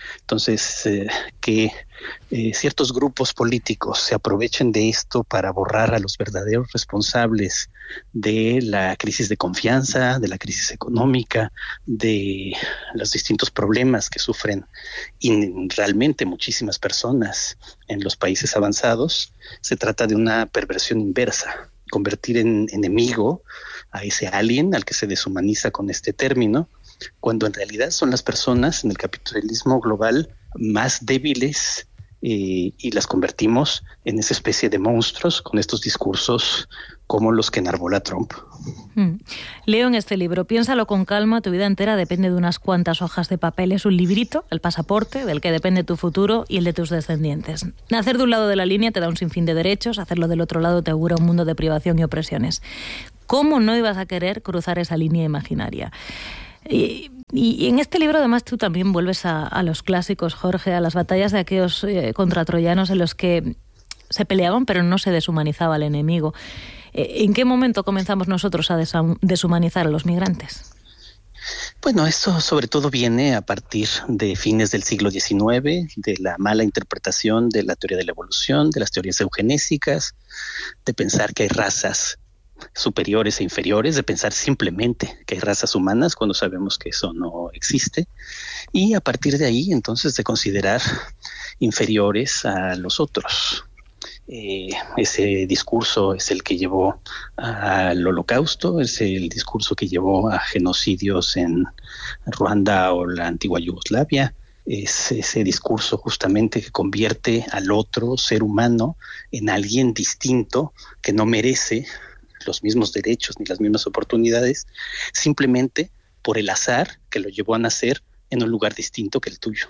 Entonces, eh, que eh, ciertos grupos políticos se aprovechen de esto para borrar a los verdaderos responsables de la crisis de confianza, de la crisis económica, de los distintos problemas que sufren y realmente muchísimas personas en los países avanzados, se trata de una perversión inversa, convertir en enemigo a ese alien al que se deshumaniza con este término, cuando en realidad son las personas en el capitalismo global más débiles eh, y las convertimos en esa especie de monstruos con estos discursos como los que enarbola Trump. Mm. Leo en este libro, piénsalo con calma, tu vida entera depende de unas cuantas hojas de papel. Es un librito, el pasaporte, del que depende tu futuro y el de tus descendientes. Nacer de un lado de la línea te da un sinfín de derechos, hacerlo del otro lado te augura un mundo de privación y opresiones. ¿Cómo no ibas a querer cruzar esa línea imaginaria? Y, y en este libro además tú también vuelves a, a los clásicos, Jorge, a las batallas de aquellos eh, contra troyanos en los que se peleaban pero no se deshumanizaba al enemigo. ¿En qué momento comenzamos nosotros a deshumanizar a los migrantes? Bueno, esto sobre todo viene a partir de fines del siglo diecinueve, de la mala interpretación de la teoría de la evolución, de las teorías eugenésicas, de pensar que hay razas superiores e inferiores, de pensar simplemente que hay razas humanas cuando sabemos que eso no existe, y a partir de ahí entonces de considerar inferiores a los otros. Eh, ese discurso es el que llevó al Holocausto, es el discurso que llevó a genocidios en Ruanda o la antigua Yugoslavia, es ese discurso justamente que convierte al otro ser humano en alguien distinto que no merece los mismos derechos ni las mismas oportunidades, simplemente por el azar que lo llevó a nacer en un lugar distinto que el tuyo.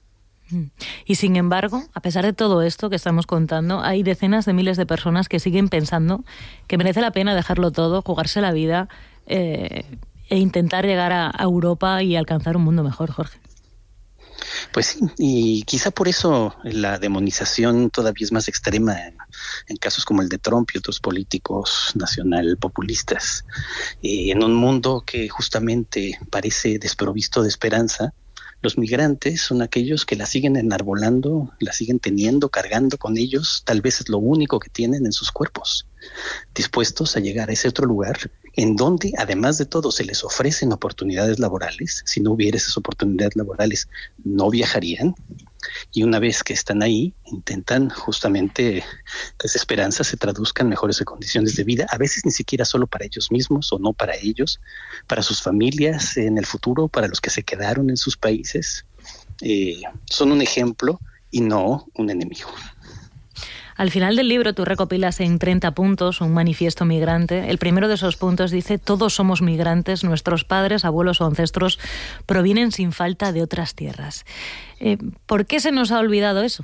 Y sin embargo, a pesar de todo esto que estamos contando, hay decenas de miles de personas que siguen pensando que merece la pena dejarlo todo, jugarse la vida eh, e intentar llegar a Europa y alcanzar un mundo mejor, Jorge. Pues sí, y quizá por eso la demonización todavía es más extrema en, en casos como el de Trump y otros políticos nacional populistas. Eh, en un mundo que justamente parece desprovisto de esperanza, los migrantes son aquellos que la siguen enarbolando, la siguen teniendo, cargando con ellos, tal vez es lo único que tienen en sus cuerpos, dispuestos a llegar a ese otro lugar en donde, además de todo, se les ofrecen oportunidades laborales. Si no hubiera esas oportunidades laborales, no viajarían. Y una vez que están ahí, intentan justamente que esa esperanza se traduzca en mejores condiciones de vida, a veces ni siquiera solo para ellos mismos o no para ellos, para sus familias en el futuro, para los que se quedaron en sus países. Eh, son un ejemplo y no un enemigo. Al final del libro tú recopilas en treinta puntos un manifiesto migrante. El primero de esos puntos dice: todos somos migrantes, nuestros padres, abuelos o ancestros provienen sin falta de otras tierras. Eh, ¿Por qué se nos ha olvidado eso?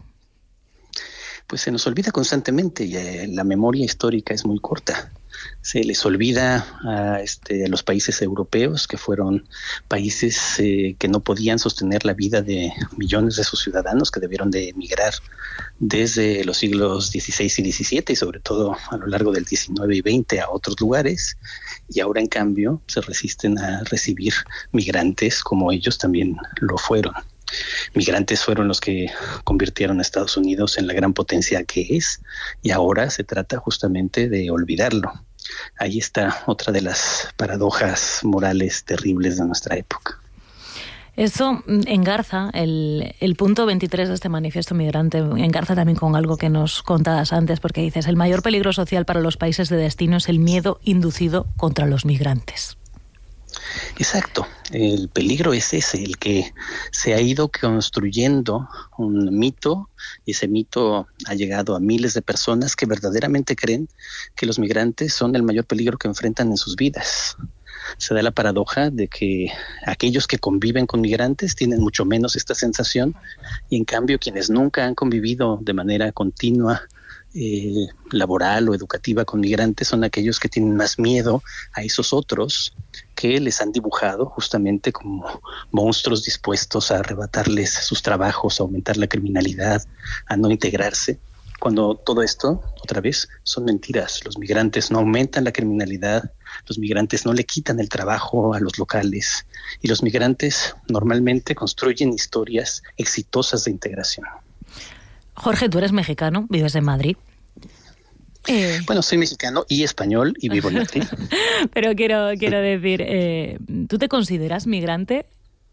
Pues se nos olvida constantemente y eh, la memoria histórica es muy corta. Se les olvida a, este, a los países europeos, que fueron países eh, que no podían sostener la vida de millones de sus ciudadanos, que debieron de emigrar desde los siglos dieciséis y diecisiete y sobre todo a lo largo del diecinueve y veinte a otros lugares, y ahora en cambio se resisten a recibir migrantes como ellos también lo fueron. Migrantes fueron los que convirtieron a Estados Unidos en la gran potencia que es, y ahora se trata justamente de olvidarlo. Ahí está otra de las paradojas morales terribles de nuestra época. Esto engarza, el, el punto veintitrés de este manifiesto migrante, engarza también con algo que nos contabas antes, porque dices: el mayor peligro social para los países de destino es el miedo inducido contra los migrantes. Exacto, el peligro es ese, el que se ha ido construyendo un mito, y ese mito ha llegado a miles de personas que verdaderamente creen que los migrantes son el mayor peligro que enfrentan en sus vidas. Se da la paradoja de que aquellos que conviven con migrantes tienen mucho menos esta sensación, y en cambio quienes nunca han convivido de manera continua, eh, laboral o educativa con migrantes, son aquellos que tienen más miedo a esos otros que les han dibujado justamente como monstruos dispuestos a arrebatarles sus trabajos, a aumentar la criminalidad, a no integrarse, cuando todo esto, otra vez, son mentiras. Los migrantes no aumentan la criminalidad, Los migrantes no le quitan el trabajo a los locales y los migrantes normalmente construyen historias exitosas de integración. Jorge, tú eres mexicano, vives en Madrid. Eh. Bueno, soy mexicano y español y vivo en Madrid. Pero quiero, quiero decir, eh, ¿tú te consideras migrante?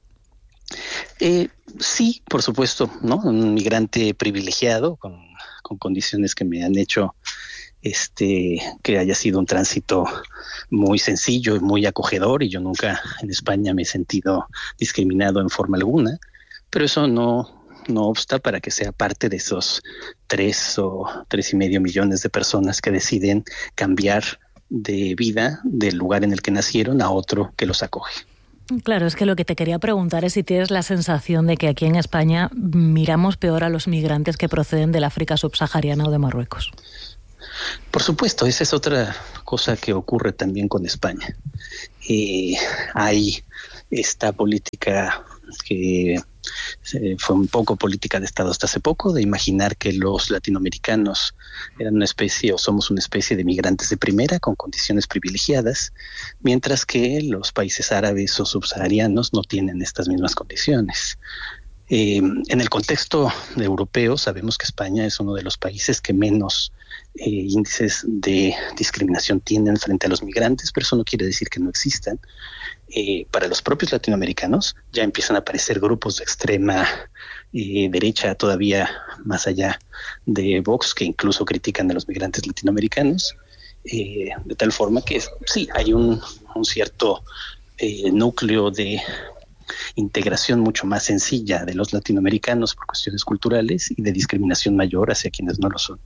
Eh, sí, por supuesto, ¿no? Un migrante privilegiado con, con condiciones que me han hecho este que haya sido un tránsito muy sencillo y muy acogedor, y yo nunca en España me he sentido discriminado en forma alguna, pero eso no no obsta para que sea parte de esos tres o tres y medio millones de personas que deciden cambiar de vida del lugar en el que nacieron a otro que los acoge. Claro, es que lo que te quería preguntar es si tienes la sensación de que aquí en España miramos peor a los migrantes que proceden del África subsahariana o de Marruecos. Por supuesto, esa es otra cosa que ocurre también con España. Eh, hay esta política que eh, fue un poco política de Estado hasta hace poco, de imaginar que los latinoamericanos eran una especie o somos una especie de migrantes de primera con condiciones privilegiadas, mientras que los países árabes o subsaharianos no tienen estas mismas condiciones. Eh, en el contexto europeo sabemos que España es uno de los países que menos eh, índices de discriminación tienen frente a los migrantes, pero eso no quiere decir que no existan. Eh, para los propios latinoamericanos ya empiezan a aparecer grupos de extrema eh, derecha, todavía más allá de Vox, que incluso critican a los migrantes latinoamericanos, eh, de tal forma que sí, hay un, un cierto eh, núcleo de integración mucho más sencilla de los latinoamericanos por cuestiones culturales y de discriminación mayor hacia quienes no lo son.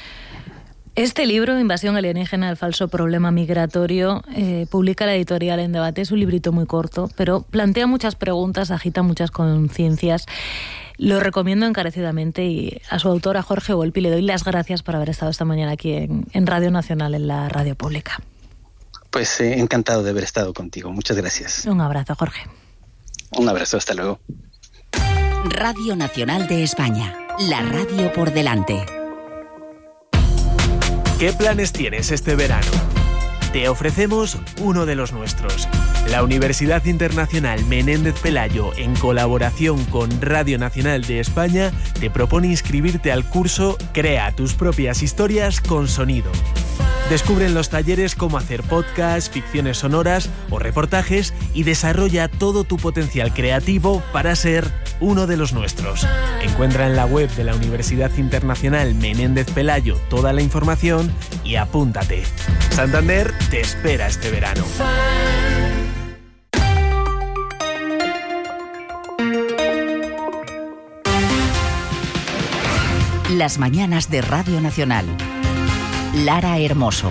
Este libro, Invasión alienígena, el falso problema migratorio, eh, publica la editorial En Debate. Es un librito muy corto, pero plantea muchas preguntas, agita muchas conciencias. Lo recomiendo encarecidamente y a su autor, a Jorge Volpi, le doy las gracias por haber estado esta mañana aquí en, en Radio Nacional, en la radio pública. Pues eh, encantado de haber estado contigo. Muchas gracias. Un abrazo, Jorge. Un abrazo, hasta luego. Radio Nacional de España, la radio por delante. ¿Qué planes tienes este verano? Te ofrecemos uno de los nuestros. La Universidad Internacional Menéndez Pelayo, en colaboración con Radio Nacional de España, te propone inscribirte al curso Crea tus propias historias con sonido. Descubre en los talleres cómo hacer podcasts, ficciones sonoras o reportajes y desarrolla todo tu potencial creativo para ser uno de los nuestros. Encuentra en la web de la Universidad Internacional Menéndez Pelayo toda la información y apúntate. Santander te espera este verano. Las mañanas de Radio Nacional. Lara Hermoso.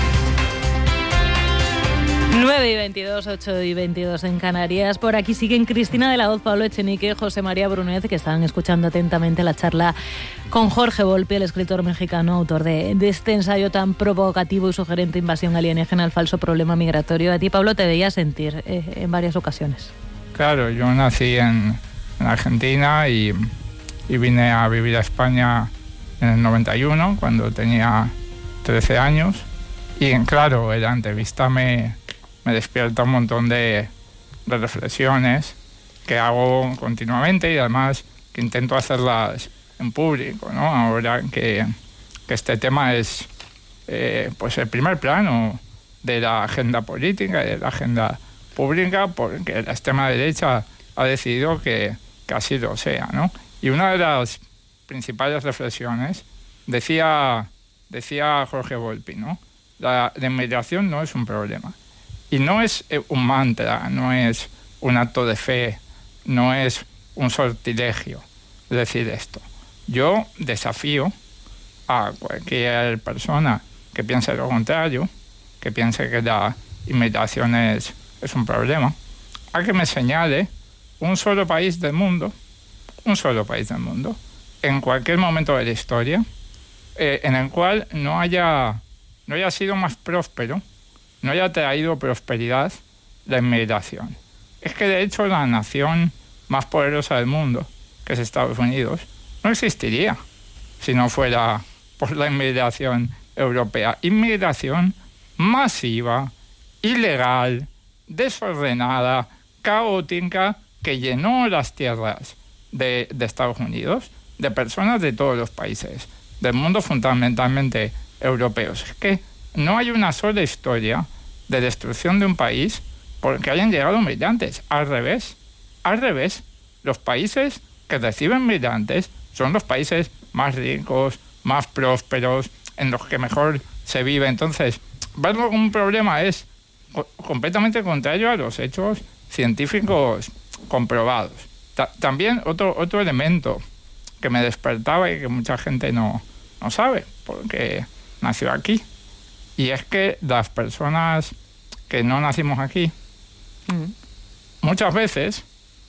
nueve y veintidós, ocho y veintidós en Canarias. Por aquí siguen Cristina de la Hoz, Pablo Echenique, José María Brunez, que están escuchando atentamente la charla con Jorge Volpi, el escritor mexicano, autor de, de este ensayo tan provocativo y sugerente, Invasión alienígena, el falso problema migratorio. A ti, Pablo, te veía sentir eh, en varias ocasiones. Claro, yo nací en, en Argentina y, y vine a vivir a España en el noventa y uno, cuando tenía trece años, y claro, la entrevista me, me despierta un montón de, de reflexiones que hago continuamente y además que intento hacerlas en público, ¿no? Ahora que, que este tema es eh, pues el primer plano de la agenda política y de la agenda pública, porque la extrema derecha ha decidido que, que así lo sea, ¿no? Y una de las principales reflexiones decía... Decía Jorge Volpi, ¿no? La, la inmigración no es un problema. Y no es un mantra, no es un acto de fe, no es un sortilegio decir esto. Yo desafío a cualquier persona que piense lo contrario, que piense que la inmigración es, es un problema, a que me señale un solo país del mundo, un solo país del mundo, en cualquier momento de la historia, Eh, en el cual no haya, no haya sido más próspero, no haya traído prosperidad la inmigración. Es que de hecho la nación más poderosa del mundo, que es Estados Unidos, no existiría si no fuera por la inmigración europea. Inmigración masiva, ilegal, desordenada, caótica, que llenó las tierras de, de Estados Unidos, de personas de todos los países, del mundo fundamentalmente europeos. Es que no hay una sola historia de destrucción de un país porque hayan llegado migrantes. Al revés, al revés. Los países que reciben migrantes son los países más ricos, más prósperos, en los que mejor se vive. Entonces, verlo como un problema es co- completamente contrario a los hechos científicos comprobados. Ta- también otro, otro elemento que me despertaba y que mucha gente no, no sabe, porque nació aquí, y es que las personas que no nacimos aquí, mm. muchas veces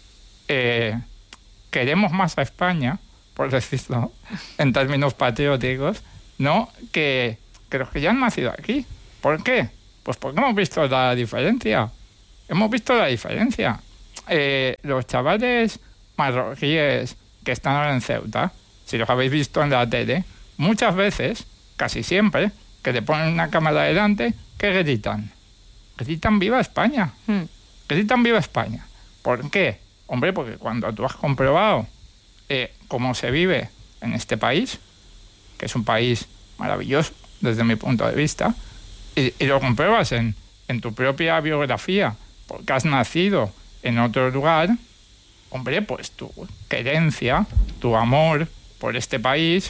eh, queremos más a España, por decirlo en términos patrióticos, ¿no? que, que los que ya han nacido aquí. ¿Por qué? Pues porque hemos visto la diferencia. Hemos visto la diferencia. Eh, los chavales marroquíes que están ahora en Ceuta, si los habéis visto en la tele, muchas veces, casi siempre, que le ponen una cámara delante, ¿qué gritan? Gritan ¡Viva España! Mm. Gritan ¡Viva España! ¿Por qué? Hombre, porque cuando tú has comprobado eh, cómo se vive en este país, que es un país maravilloso desde mi punto de vista, y, y lo compruebas en, en tu propia biografía, porque has nacido en otro lugar, hombre, pues tu querencia, tu amor por este país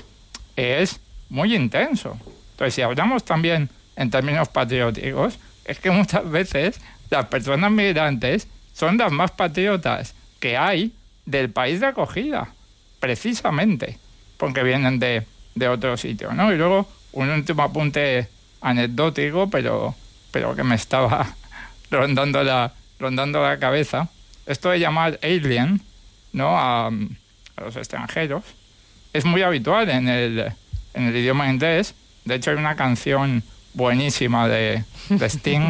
es muy intenso. Entonces, si hablamos también en términos patrióticos, es que muchas veces las personas migrantes son las más patriotas que hay del país de acogida, precisamente porque vienen de, de otro sitio, ¿no? Y luego un último apunte anecdótico, pero, pero que me estaba rondando la, rondando la cabeza. Esto de llamar alien, ¿no? a, a los extranjeros es muy habitual en el, en el idioma inglés. De hecho, hay una canción buenísima de, de Sting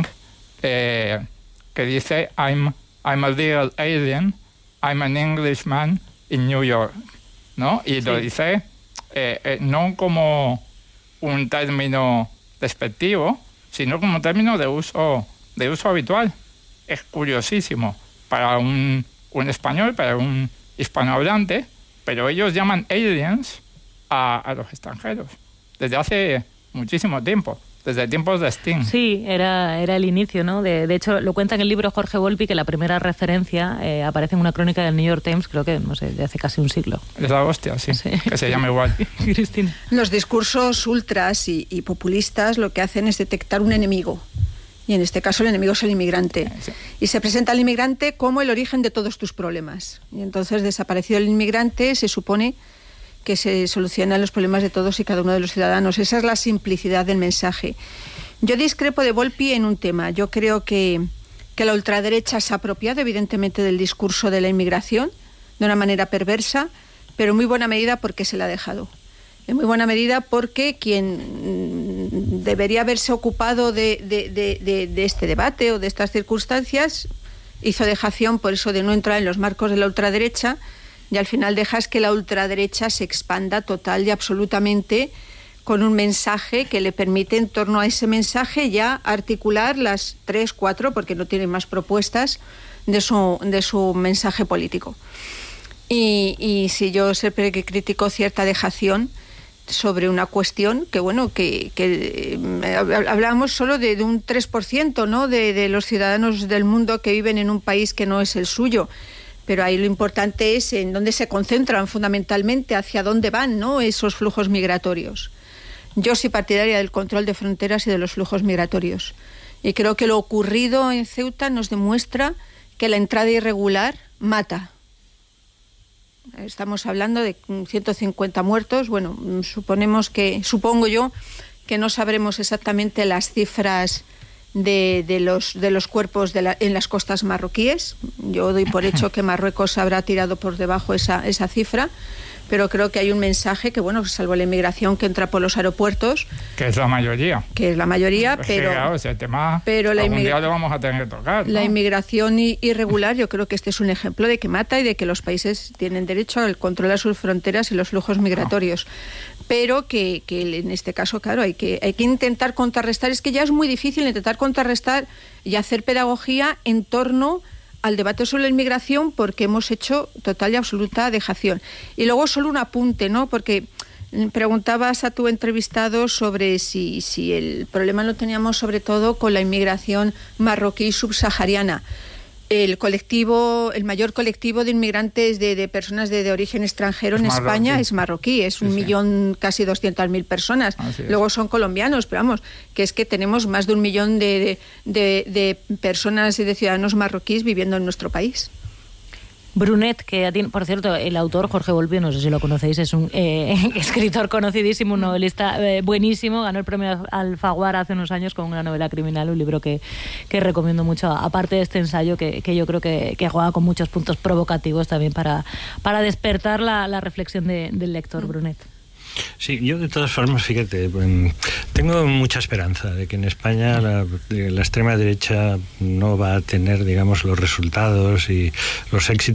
eh, que dice I'm, I'm a little alien, I'm an Englishman in New York, ¿no? Y sí. Lo dice eh, eh, no como un término despectivo, sino como un término de uso, de uso habitual. Es curiosísimo para un, un español, para un hispanohablante, pero ellos llaman aliens a, a los extranjeros desde hace muchísimo tiempo, desde tiempos de Sting. Sí, era, era el inicio, ¿no? De, de hecho, lo cuenta en el libro Jorge Volpi, que la primera referencia eh, aparece en una crónica del New York Times, creo que, no sé, de hace casi un siglo. Es la hostia, sí, sí. Que se llama igual. Cristina. Los discursos ultras y, y populistas lo que hacen es detectar un enemigo. Y en este caso el enemigo es el inmigrante. Sí. Y se presenta al inmigrante como el origen de todos tus problemas. Y entonces, desaparecido el inmigrante, se supone que se solucionan los problemas de todos y cada uno de los ciudadanos. Esa es la simplicidad del mensaje. Yo discrepo de Volpi en un tema. Yo creo que, que la ultraderecha se ha apropiado evidentemente del discurso de la inmigración de una manera perversa, pero en muy buena medida porque se la ha dejado. En muy buena medida porque quien debería haberse ocupado de, de, de, de, de este debate o de estas circunstancias hizo dejación por eso de no entrar en los marcos de la ultraderecha, y al final dejas que la ultraderecha se expanda total y absolutamente con un mensaje que le permite en torno a ese mensaje ya articular las tres, cuatro, porque no tiene más propuestas de su, de su mensaje político. Y, y si yo siempre que critico cierta dejación sobre una cuestión que, bueno, que, que eh, hablábamos solo de, de un tres por ciento, ¿no? de, de los ciudadanos del mundo que viven en un país que no es el suyo. Pero ahí lo importante es en dónde se concentran fundamentalmente, hacia dónde van, ¿no? esos flujos migratorios. Yo soy partidaria del control de fronteras y de los flujos migratorios. Y creo que lo ocurrido en Ceuta nos demuestra que la entrada irregular mata. Estamos hablando de ciento cincuenta muertos. Bueno, suponemos que, supongo yo, que no sabremos exactamente las cifras De, de, los, de los cuerpos de la, en las costas marroquíes. Yo doy por hecho que Marruecos habrá tirado por debajo esa, esa cifra, pero creo que hay un mensaje que, bueno, salvo la inmigración que entra por los aeropuertos, que es la mayoría, que es la mayoría, es pero, que, claro, ese tema pero la algún día lo vamos a tener que tocar, ¿no? La inmigración irregular, yo creo que este es un ejemplo de que mata y de que los países tienen derecho al control de sus fronteras y los flujos migratorios. No. Pero que, que en este caso, claro, hay que, hay que intentar contrarrestar. Es que ya es muy difícil intentar contrarrestar y hacer pedagogía en torno al debate sobre la inmigración, porque hemos hecho total y absoluta dejación. Y luego solo un apunte, ¿no? Porque preguntabas a tu entrevistado sobre si, si el problema lo teníamos sobre todo con la inmigración marroquí subsahariana. El colectivo, el mayor colectivo de inmigrantes de, de personas de, de origen extranjero es en marroquí. España es marroquí, es sí, un sí. millón, casi doscientas mil personas. Luego son colombianos, pero vamos, que es que tenemos más de un millón de, de, de, de personas y de ciudadanos marroquíes viviendo en nuestro país. Brunet, que por cierto, el autor Jorge Volpi, no sé si lo conocéis, es un eh, escritor conocidísimo, un novelista eh, buenísimo, ganó el premio Alfaguara hace unos años con una novela criminal, un libro que, que recomiendo mucho, aparte de este ensayo que, que yo creo que, que juega con muchos puntos provocativos también para, para despertar la, la reflexión de, del lector. Brunet. Sí, yo de todas formas, fíjate, tengo mucha esperanza de que en España la, la extrema derecha no va a tener, digamos, los resultados y los éxitos